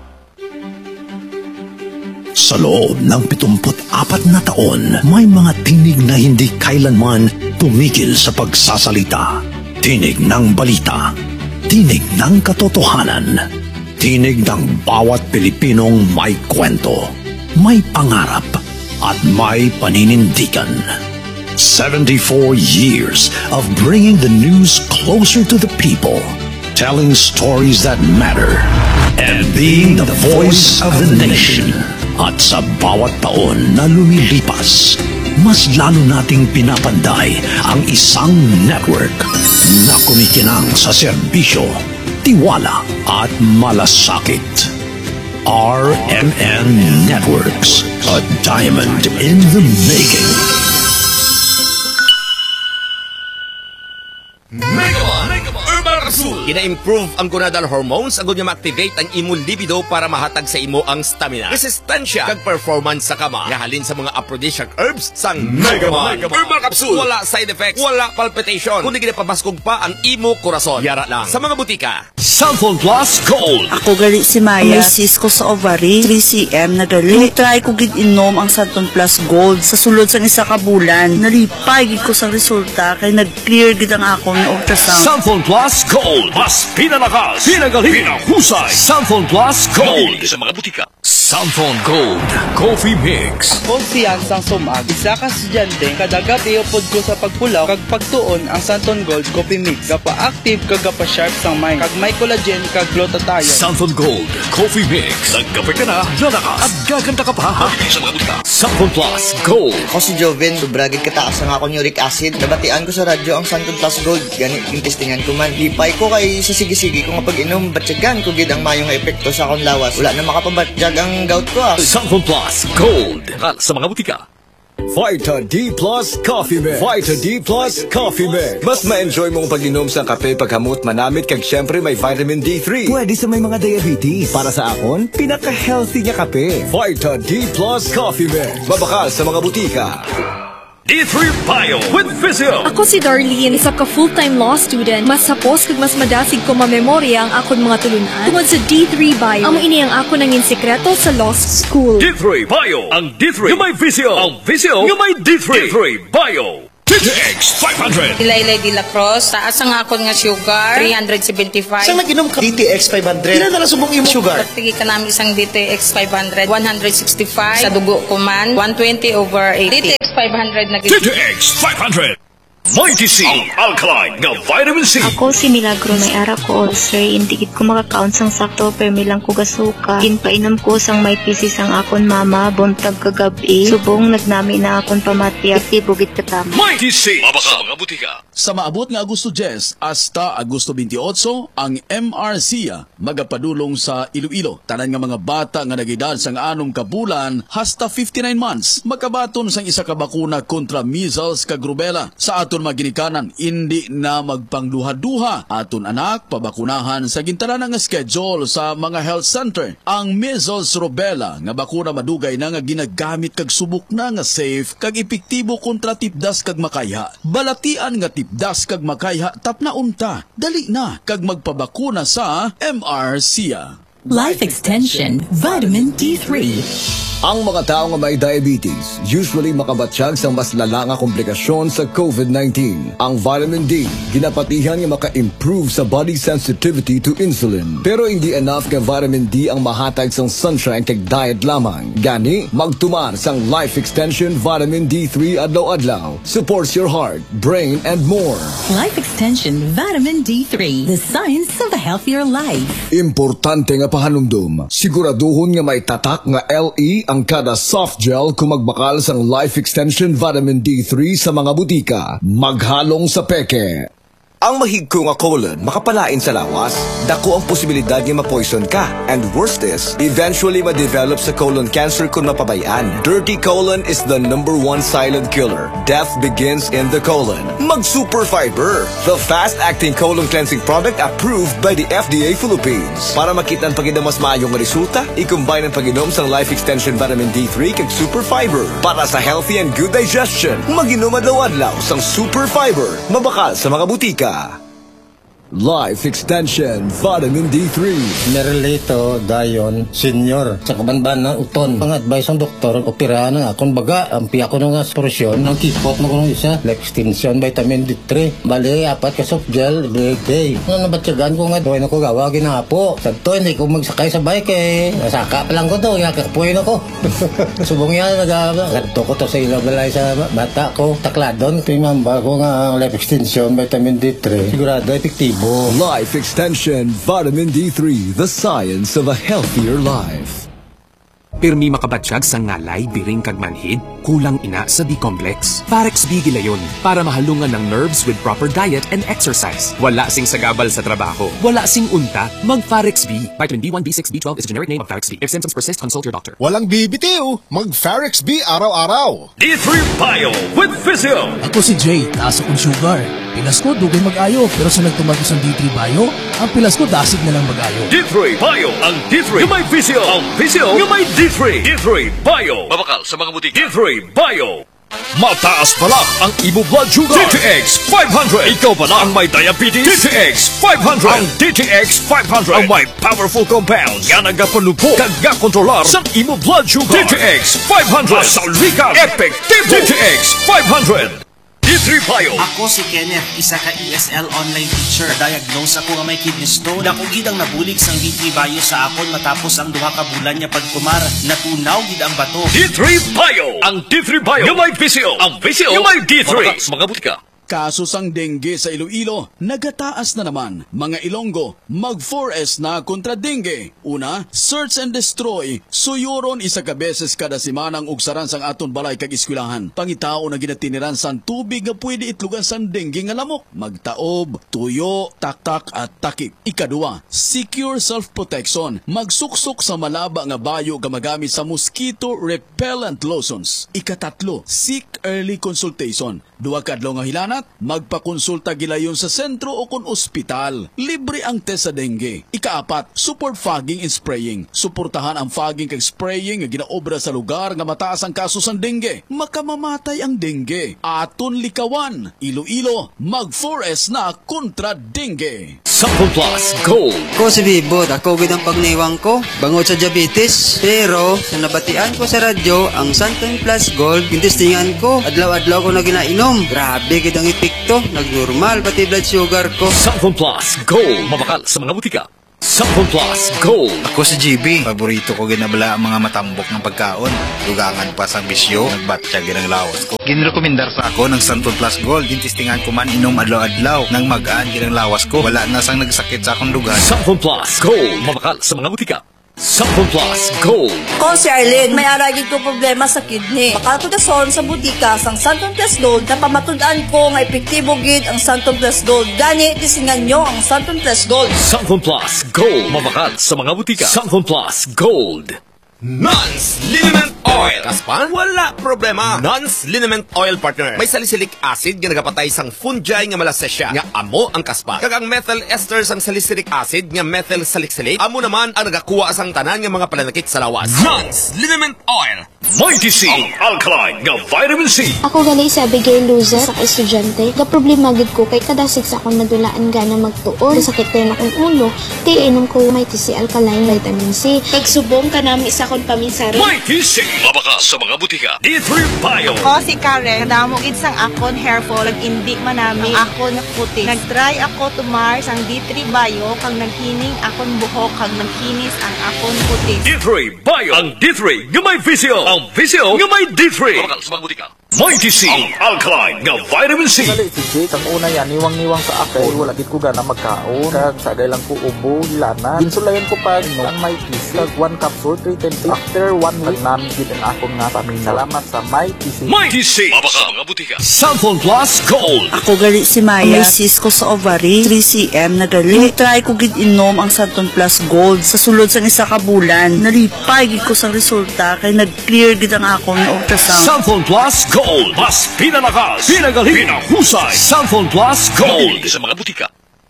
Sa loob ng pitungput apat na taon, may mga tinig na hindi kailanman tumigil sa pagsasalita. Tinig ng balita, tinig ng katotohanan, tinig ng bawat Pilipinong may kwento, may pangarap, at may paninindigan. seventy-four years of bringing the news closer to the people, telling stories that matter, and being the voice of the nation. At sa bawat taon na lumilipas, mas lalo nating pinapanday ang isang network na kumikinang sa serbisyo, tiwala at malasakit. R M N Networks, a diamond in the making. Gina-improve ang gonadal hormones agud nga ma-activate ang imo libido para mahatag sa imo ang stamina, resistensya kag performance sa kama. Gahalin sa mga aphrodisiac herbs sang Megaman Herbal Capsule. Wala side effects, wala palpitation, kundi ginapabaskog pa ang imo korason. Yara lang sa mga butika. Sanfon Plus Gold. Ako gali si Maya. May cyst ko sa ovary, three centimeters na gali. Try ko gid inom ang Sanfon Plus Gold sa sulod sa isa ka bulan. Nalipay gid ko sa resulta kay nag-clear gid ang akong ultrasound. Sanfon Plus Gold. Mas pinalakas, pinagaling, pinahusay. Sanfon Plus Gold. Sa mga butika. Sanfon Gold Coffee Mix. Konfiyansang sumag, isa ka estudyante kada gabi upod ko sa pagpulaw kag pagtuon ang Sanfon Gold Coffee Mix. Gapa-active kag gapa-sharp sang mind kag may collagen kag glutathione. Sanfon Gold Coffee Mix. Nagkape ka na, lalakas at gaganda ka pa. Sa mga butika. Sanfon Plus Gold. Ako si Joven, sobragid kataas ang akong uric acid. Nabatian ko sa radyo ang Sanfon Plus Gold. Ganit yung testingan ko man. Lipay ko kay sa sige-sige ko nga pag-inom. Batyagan ko gid ang mayong epekto sa akong lawas. Wala na makapabatyag ang gout ko ah. Sanfon Plus Gold. Sa mga butika. Vita D Plus Coffee Mix. Vita D Plus Coffee Mix. Mas ma-enjoy mong pag-inom sa kape paghamot manamit kag syempre may vitamin D three. Pwede sa may mga diabetes. Para sa akon, pinaka-healthy niya kape. Vita D Plus Coffee Mix. Mabakal sa mga butika. D three Bio with Vizio. Ako si Darlene, isa ka full-time law student. Mas hapos kag mas madasig ko mamemorya ang akon mga tulunan. Tungod sa D three Bio, amo ini ang ako nangin sekreto sa law school. D three Bio, ang D three yung may Vizio. Ang Vizio yung may D three. D three Bio. D T X five hundred. Ilaylay de la Cruz, taas ang akon nga sugar, three seventy-five. Saan nag-inom ka? D T X five hundred. Ilan na lang subong imong sugar? Pagpigi ka namin isang D T X five hundred, one sixty-five. Sa dugo ko man, one twenty over eighty. D T X five hundred na D T X five hundred. Mighty C, ang alkaline nga vitamin C. Ako si Milagro, may ara ko ulcer. Hindi gid ko makakaon sang sakto, permi lang ko gasuka. Ginpainom ko sang may pisis ang akon mama, buntag kagabi. Subong nagnami na akon pamatya, tibugit katama. Mighty C, mabaka mga butika. Sa maabot nga Agosto ten hasta Agosto twenty-eight, ang M R C A magapadulong sa Iloilo. Tanan nga mga bata nga nagedad sang anom ka bulan hasta fifty-nine months makabaton sang isa ka bakuna kontra measles kag rubella. Sa aton maginikanan, hindi na magpangduha-duha. Aton anak pabakunahan sa gintanan nga schedule sa mga health center. Ang measles rubella nga bakuna madugay na nga ginagamit kag subok na nga safe kag epektibo kontra tipdas kag makayha. Balatian nga tipdas kag makayha tapna unta. Dali na kag magpabakuna sa M R C A. Life Extension Vitamin D three. Ang mga tao nga may diabetes usually makabatsyag sa mas lala nga komplikasyon sa COVID nineteen. Ang vitamin D ginapatihan nga maka-improve sa body sensitivity to insulin. Pero hindi enough nga vitamin D ang mahatag sang sunshine kag diet lamang. Gani magtumar sang Life Extension Vitamin D three adlaw-adlaw. Supports your heart, brain and more. Life Extension Vitamin D three, the science of a healthier life. Importante nga pahanumdum, siguraduhon nga may tatak nga L E ang kada soft gel kung magbakal sang Life Extension Vitamin D three sa mga butika. Maghalong sa peke. Ang mahigko nga colon makapalain sa lawas, dako ang posibilidad nga ma-poison ka. And worst is, eventually ma-develop sa colon cancer kung mapabayaan. Dirty colon is the number one silent killer. Death begins in the colon. Mag-Super Fiber, the fast-acting colon cleansing product approved by the F D A Philippines. Para makita ang pag-inom mas maayong resulta, i-combine ang pag-inom sa Life Extension Vitamin D three kag Super Fiber. Para sa healthy and good digestion, mag-inom adlaw-adlaw sang Super Fiber. Mabakal sa mga butika. Life Extension Vitamin D three. Nerelito dayon senior sa kabanban na uton. Ang advice ng doktor, operahan na akong baga. Ang piya ko nga porosyon ng kipot mo kung isa. Life Extension Vitamin D three. Bali, apat ka soft gel, every day. Nga nabatsagan ko nga, doon ako gawa, ginapo. Sagto, hindi ko magsakay sa bike eh. Nasaka pa lang ko to, yakakapuin ako. Subong yan, nag-agto ko to sa ilabalay sa bata ko. Takladon, tingamba ko nga ang Life Extension Vitamin D three. Sigurado, epektibo. Life Extension Vitamin D three, the science of a healthier life. Pirmi makabatsyag sa ngalay, biring kag manhid, kulang ina sa D-complex. Farex B gilayon para mahalungan ng nerves with proper diet and exercise. Wala sing sagabal sa trabaho. Wala sing unta, mag Farex B. Vitamin B one, B six, B twelve is a generic name of Farex B. If symptoms persist, consult your doctor. Walang bibitiw, mag Farex B araw-araw. D three Bio with Vizio. Ako si Jay, taas akong sugar. Pilas ko, dugay mag-ayo. Pero sa nagtumagos ng D three Bio, ang pilas ko dasig na lang mag-ayo. D three Bio, ang D three yung may Vizio. Ang Vizio yung may D three. D three Bio. Mabakal sa mga butika. D three Bio. Mataas pala ang imo blood sugar. D T X five hundred. Ikaw pala ang may diabetes. D T X five hundred. Ang D T X five hundred ang may powerful compounds nga nagapanupo kag kontrolar sa imo blood sugar. D T X five hundred. Saulikan. Epektibo. D T X five hundred. D three Bio. Ako si Kenneth, isa ka E S L online teacher. Diagnose ako nga may kidney stone. Ako gid ang nabulig sang D three Bio sa akon matapos ang duha ka bulan niya pagkumar. Natunaw gid ang bato. D three Bio. Ang D three Bio yung may Vizio. Ang Vizio yung may D three. Mga butika. Kaso sang dengue sa Iloilo, nagataas na naman. Mga Ilonggo, mag four S na kontra dengue. Una, search and destroy. Suyuron isa ka beses kada simanang ugsaran sang aton balay kag eskwelahan. Pangitao na ginatiniran sang tubig nga pwede itlugan sang dengue nga lamok. Magtaob, tuyo, taktak at takip. Ikadua, secure self-protection. Magsuksok sa malaba nga bayo gamagamit sa mosquito repellent lotions. Ikatatlo, seek early consultation. Duwa kadlaw nga hilana Pangat, magpakonsulta gilayon sa sentro o kun ospital. Libre ang test sa dengue. Ikaapat, support fogging and spraying. Suportahan ang fogging kag spraying nga ginaobra sa lugar nga mataas ang kaso sa dengue. Makamamatay ang dengue. Aton likawan. Iloilo, mag four S na kontra dengue. Sample Plus Gold. Ko si Bibot, ako gid ang pagniwang ko bangod sa diabetes. Pero sa nabatian ko sa radyo ang Santon Plus Gold, intestingan ko adlaw-adlaw ko na ginainom. Grabe gid ang epekto, nagnormal pati blood sugar ko. Sample Plus Gold, mabakal sa mga butika. Sample Plus Gold. Ako si G B. Paborito ko ginabala ang mga matambok ng pagkaon. Dugangan pa sa bisyo, nagbatya ginang lawas ko. Ginrekomendar sa ako ng Santon Plus Gold. Intistingan ko man inom adlaw-adlaw. Nang magaan ginang lawas ko, wala na sang nagsakit sa akong dugan. Sample Plus Gold, mabakal sa mga butika. Sample Plus Gold. Ko si Arlene, may aragid ko problema sa kidney. Makatudason sa butika sang Santon Plus Gold na pamatud-an ko nga epektibo gid ang Santon Plus Gold. Gani, tisingan nyo ang Santon Plus Gold. Sample Plus Gold, mabakal sa mga butika. Sample Plus Gold. Nons Liniment Oil. Kaspan? Wala problema. Nons Liniment Oil, partner. May salicylic acid nga nagapatay sang fungi nga malasesya nga amo ang kaspan. Kag ang methyl ester sang salicylic acid nga methyl salicylic amo naman ang nagakuha sang tanan nga mga pananakit sa lawas. Nons Liniment Oil. Mighty C, ang alkaline nga vitamin C. Ako gali si Abigail Luza sa estudyante. Ga problema gid ko kay kadasig sa akong nadulaan gana magtuon. Sakit pa akong ulo. Kay inom ko Mighty C alkaline vitamin C. Kag subong ka nami isa kon paminsari. Mighty C, mabaka sa mga butika. D three Bio. Ako si Karen. Kadamo gid sang akon hair fall. Ag indi manami akon puti. Nagtry ako tumar sang D three Bio kag naghining akon buhok kag nagkinis ang akon puti. D three Bio. Ang D three nga may visio. Ang visio nga may D three. Mabaka sa mga butika. Mighty C, ang alkaline nga vitamin C. Dali si Jake, ang una yan, niwang-niwang sa akin. Wala gid ko gana magkaon. Kag sagay lang ko ubo, hilana. Ginsulayan ko pa, no, ang Mighty C. Kag one capsule, three ten days. After one week, namin gid ang akong nga pamilya. Salamat sa Mighty C. Mighty C, mabaka mga butika. Sample Plus Gold. Ako gali si Maya. May cyst ko sa ovary, three centimeters na gali. Try ko gid inom ang Santon Plus Gold sa sulod sang isa ka bulan. Nalipay gid ko sa resulta kay nag-clear gid ang akong ultrasound. Sample Plus Gold. Mas pinalakas, pinagaling, pinahusay. Sample Plus Gold sa mga butika.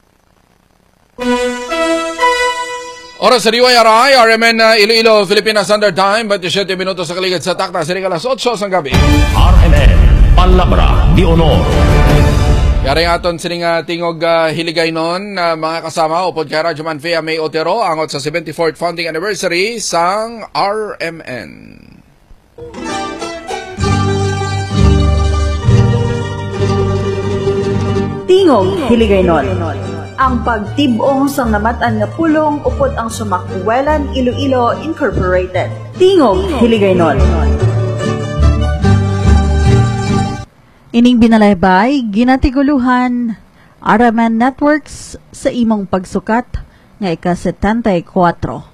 Oras sa D Y R I, R M N uh, Iloilo, Philippine Standard Time, twenty-seven minutos sa kaligid sa takta, sinigang alas eight ng gabi. R M N, Palabra de Honor. Yari nga aton sining uh, tingog uh, hiligay nun, uh, mga kasama, upod kay Radyo Manfea May Otero, angot sa seventy-fourth founding anniversary sang R M N. Tingog Hiligaynon. Ang pagtibong sang namatan nga pulong upod ang Sumakwelan Iloilo Incorporated. Tingog Hiligaynon. Ining binalaybay, ginatiguluhan, R M N Networks sa imong pagsukat nga ika-setenta-y-kwatro.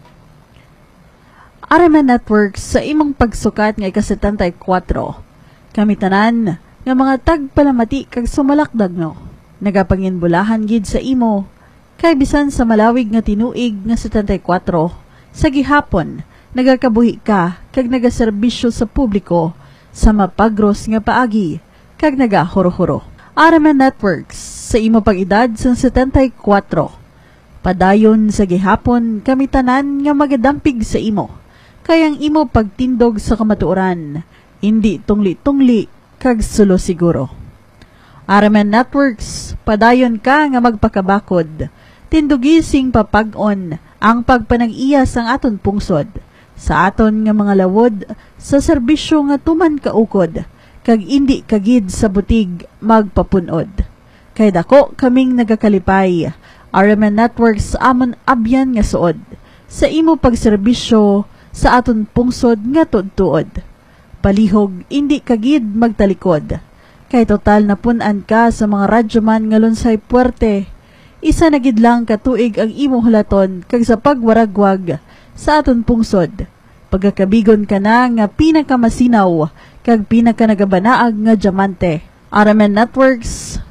R M N Networks sa imong pagsukat nga ika-setenta-y-kwatro. Kami tanan nga mga tagpalamati kag sumalakdag no. Nagapanginbulahan gid sa imo kay bisan sa malawig nga tinuig nga setenta-y-kwatro sa gihapon nagakabuhi ka kag nagaserbisyo sa publiko sa mapagros nga paagi kag nagahuro-huro. R M N Networks sa imo pag-edad sa setenta-y-kwatro. Padayon sa gihapon kami tanan nga magadampig sa imo kay ang imo pagtindog sa kamatuoran hindi tungli-tungli kag sulo siguro. R M N Networks, padayon ka nga magpakabakod, tindugising papag-on ang pagpanag-iya sang aton pungsod, sa aton nga mga lawod, sa serbisyo nga tuman kaukod, kag indi kagid sa butig magpapunod. Kay dako kaming nagakalipay, R M N Networks amon abyan nga suod, sa imo pagserbisyo sa aton pungsod nga tuod-tuod. Palihog, indi kagid magtalikod. Kay total na punan ka sa mga radyoman nga lunsay puwerte. Isa na gid lang katuig ang imong hulaton kag sa pagwaragwag sa aton pungsod. Pagkakabigon ka na nga pinakamasinaw kag pinakanagabanaag nga diamante. R M N Networks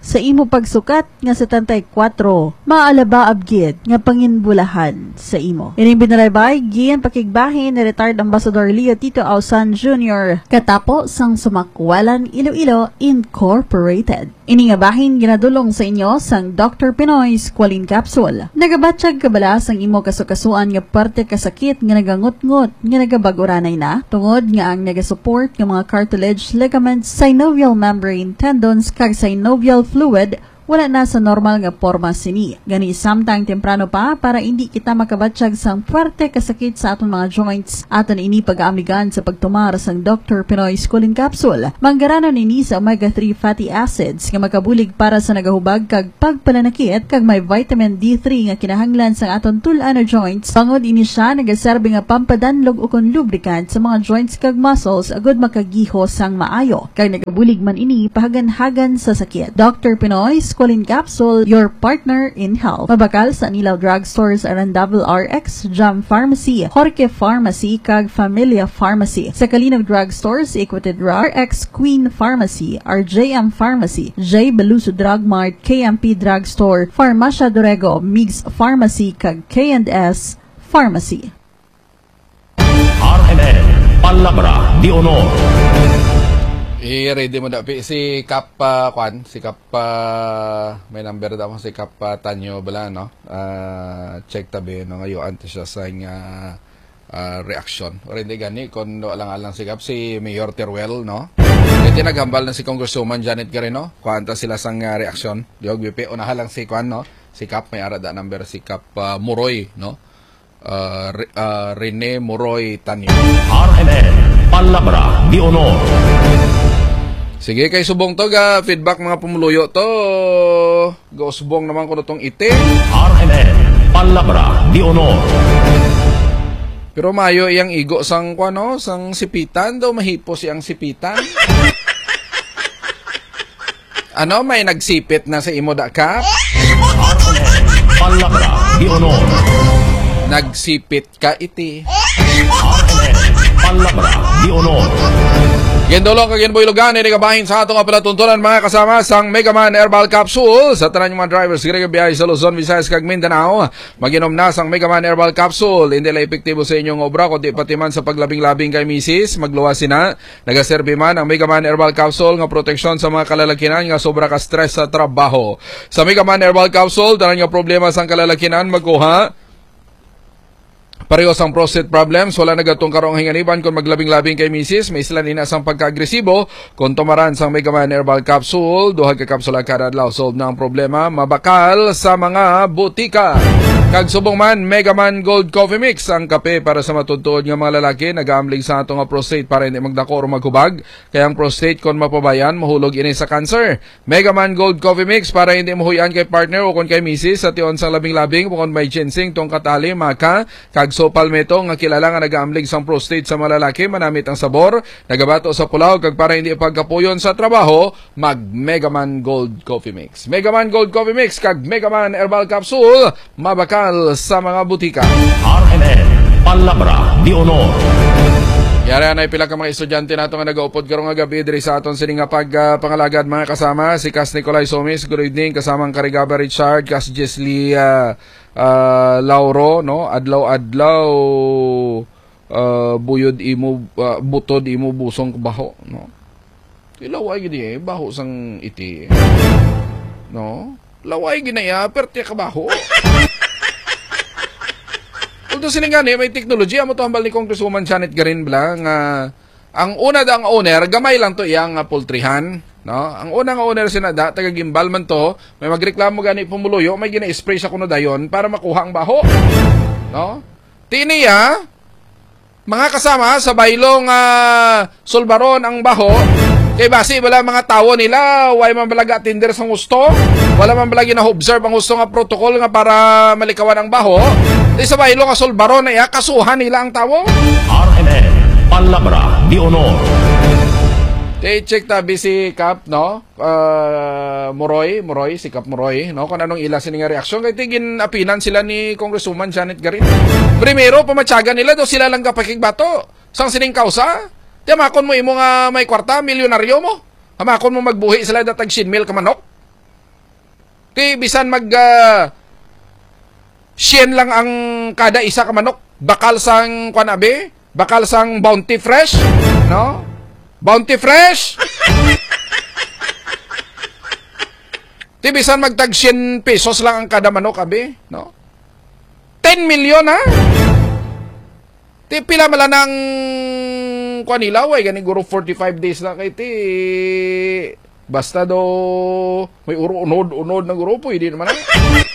sa imo pagsukat nga setenta y kwatro maalaba abgid nga panginbulahan sa imo. Ining binalaybay giyan pakigbahin ni retired Ambassador Leo Tito Ausan Junior katapos sang Sumakwalan Iloilo Incorporated. Ini nga bahin ginadulong sa inyo sang Doctor Pinoy's Qualin Capsule. Nagabatsyag kabala sang imo kasukasuan nga parte kasakit nga nagangot-ngot nga nagabaguranay na tungod nga ang nagasupport nga mga cartilage, ligaments, synovial membrane, tendons kag synovial fluid wala na sa normal nga porma sini. Gani samtang temprano pa para hindi kita makabatsyag sang puwerte kasakit sa aton mga joints. Aton ini pag-aamigan sa pagtumar sang Doctor Pinoy's Qualin Capsule. Manggaranon ini sa omega three fatty acids nga makabulig para sa nagahubag kag pagpananakit kag may vitamin D three nga kinahanglan sa aton tul-an na joints. Bangod ini siya nagaserbe nga pampadanlog o kon lubricant sa mga joints kag muscles agud makagiho sang maayo. Kag nagabulig man ini pahagan-hagan sa sakit. Doctor Pinoy's Qualin Capsule, your partner in health. Mabakal sa Anilaw Drugstores aran Double R X, Jam Pharmacy, Jorge Pharmacy, kag Familia Pharmacy. Sa Kalinog Drugstores, Equity R X, Queen Pharmacy, R J M Pharmacy, J. Beluso Drug Mart, K M P Drugstore, Farmacia Dorego, Migs Pharmacy, kag K and S Pharmacy. R M N, Palabra de Honor. I-ready mo na si Kap uh, Kwan, si Kap uh, may number daw si Kap uh, Tanyo bala no. Uh, check tabi no ngayon antes siya sa uh, uh, reaction. Ready gani kon wala nga lang si Kap si Mayor Teruel no. Ito naghambal na si Congresswoman Janet Garino. Kuanta sila sang uh, reaction. Diog B P unaha lang si Kwan no. Si Kap may ara da number si Kap uh, Muroy no. Uh, uh, Rene Muroy Tanyo. R M N, Palabra de Honor. Sige kay subong to ga feedback mga pumuluyo to. Go subong naman ko tong ite. R M N, Palabra de Honor. Pero mayo iyang igo sang kwano, sang sipitan daw mahipo siyang sipitan. Ano may nagsipit na sa imo da Kap? R M N, Palabra de Honor. Nagsipit ka iti. R M N, Palabra de Honor. Gendolong kag ginboylogan ni kabahin sa atong apalatuntunan mga kasama sang Megaman Herbal Capsule sa tanan mga drivers gire biyahe sa Luzon, Visayas kag Mindanao. Maginom na sang Megaman Herbal Capsule. Hindi la epektibo sa inyong obra kundi pati man sa paglabing-labing kay misis, magluwas sina. Nagaserbi man ang Megaman Herbal Capsule nga proteksyon sa mga kalalakinan nga sobra ka stress sa trabaho. Sa Megaman Herbal Capsule tanan nga problema sang kalalakinan magkuha pareho sang prostate problems, wala nagatong karong hinganiban kung maglabing-labing kay misis, may sila nina sang pagka-agresibo, kung tumaran sang Megaman Herbal Capsule, duhag ka kapsula kada adlaw, solve na ang problema, mabakal sa mga butika. Kag subong man, Megaman Gold Coffee Mix, ang kape para sa matutuod nga mga lalaki, nag-aamlig sa atong prostate para hindi magdako o maghubag, kaya ang prostate kung mapabayan, mahulog ini sa cancer. Megaman Gold Coffee Mix para hindi mahuyan kay partner o kung kay misis, sa tion sang labing-labing, kung may ginseng, tong katali, maka, kag so palmeto nga kilala nga nag-aamlig sang prostate sa mga lalaki, manamit ang sabor, nagabato sa pulaw kag para hindi pagkapuyon sa trabaho, mag Megaman Gold Coffee Mix. Megaman Gold Coffee Mix kag Megaman Herbal Capsule, mabakal sa mga butika. R M N, Palabra de Honor. Yara na pila ka mga estudyante nato nga nagaupod karong nga gabi diri sa aton sining nga pag uh, pangalagad mga kasama si Kas Nicolay Somis, good evening kasamang Karigaba Richard, Kas Jesly uh, uh, Lauro no, adlaw-adlaw uh, buyod imo uh, butod imo busong baho no. Ilaway gid eh baho sang iti. No? Laway ginaya perti ka baho. Although sining gani may teknolohiya mo to hambal ni Congresswoman Janet Garin bla nga ang una da ang owner gamay lang to iyang uh, poultryhan no. Ang una nga owner sinada taga gimbal man to, may magreklamo gani pumuluyo, may gina-spray sa kuno dayon para makuha ang baho. No? Tiniya mga kasama sa baylong uh, sulbaron ang baho. Kay basi wala mga tawo nila, way man balaga attender sa gusto, wala man balagi na observe ang gusto nga protocol nga para malikawan ang baho. Di sa baylo nga sulbaron na iya, kasuhan nila ang tawo. R M N, Palabra de Honor. Te-check tabi si Kap, no? Uh, Muroy, Muroy, si Kap Muroy, no? Kung anong ila sining reaksyon. Kaya tigin apinan sila ni Congresswoman Janet Garin. Primero, pamatsagan nila, do sila lang kapakigbato. Sang sining kausa? Di amakon mo imo nga may kwarta, milyonaryo mo. Amakon mo magbuhi sila datag sinmil ka manok. Ti bisan mag uh, sien lang ang kada isa ka manok, bakal sang kwan abi, bakal sang Bounty Fresh, no? Bounty Fresh. Ti bisan magtag sien pesos lang ang kada manok abi, no? ten milyon ha. Ti pila mala ng kwan nila way gani guro forty-five days na kay ti basta do may uro unod-unod na grupo, hindi naman na.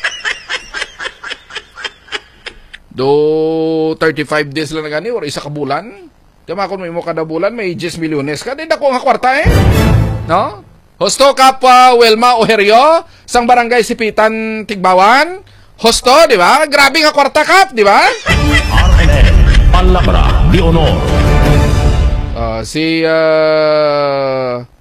Do thirty-five days lang na gani or isa ka bulan. Kaya kung may mo kada bulan, may ten milyones ka. Di dako nga kwarta eh. No? Hosto kapwa Wilma Oherio, sang barangay Sipitan, Tigbawan. Hosto, di ba? Grabe nga kwarta kap, di ba? R N N, Palabra de Honor. Uh, si uh,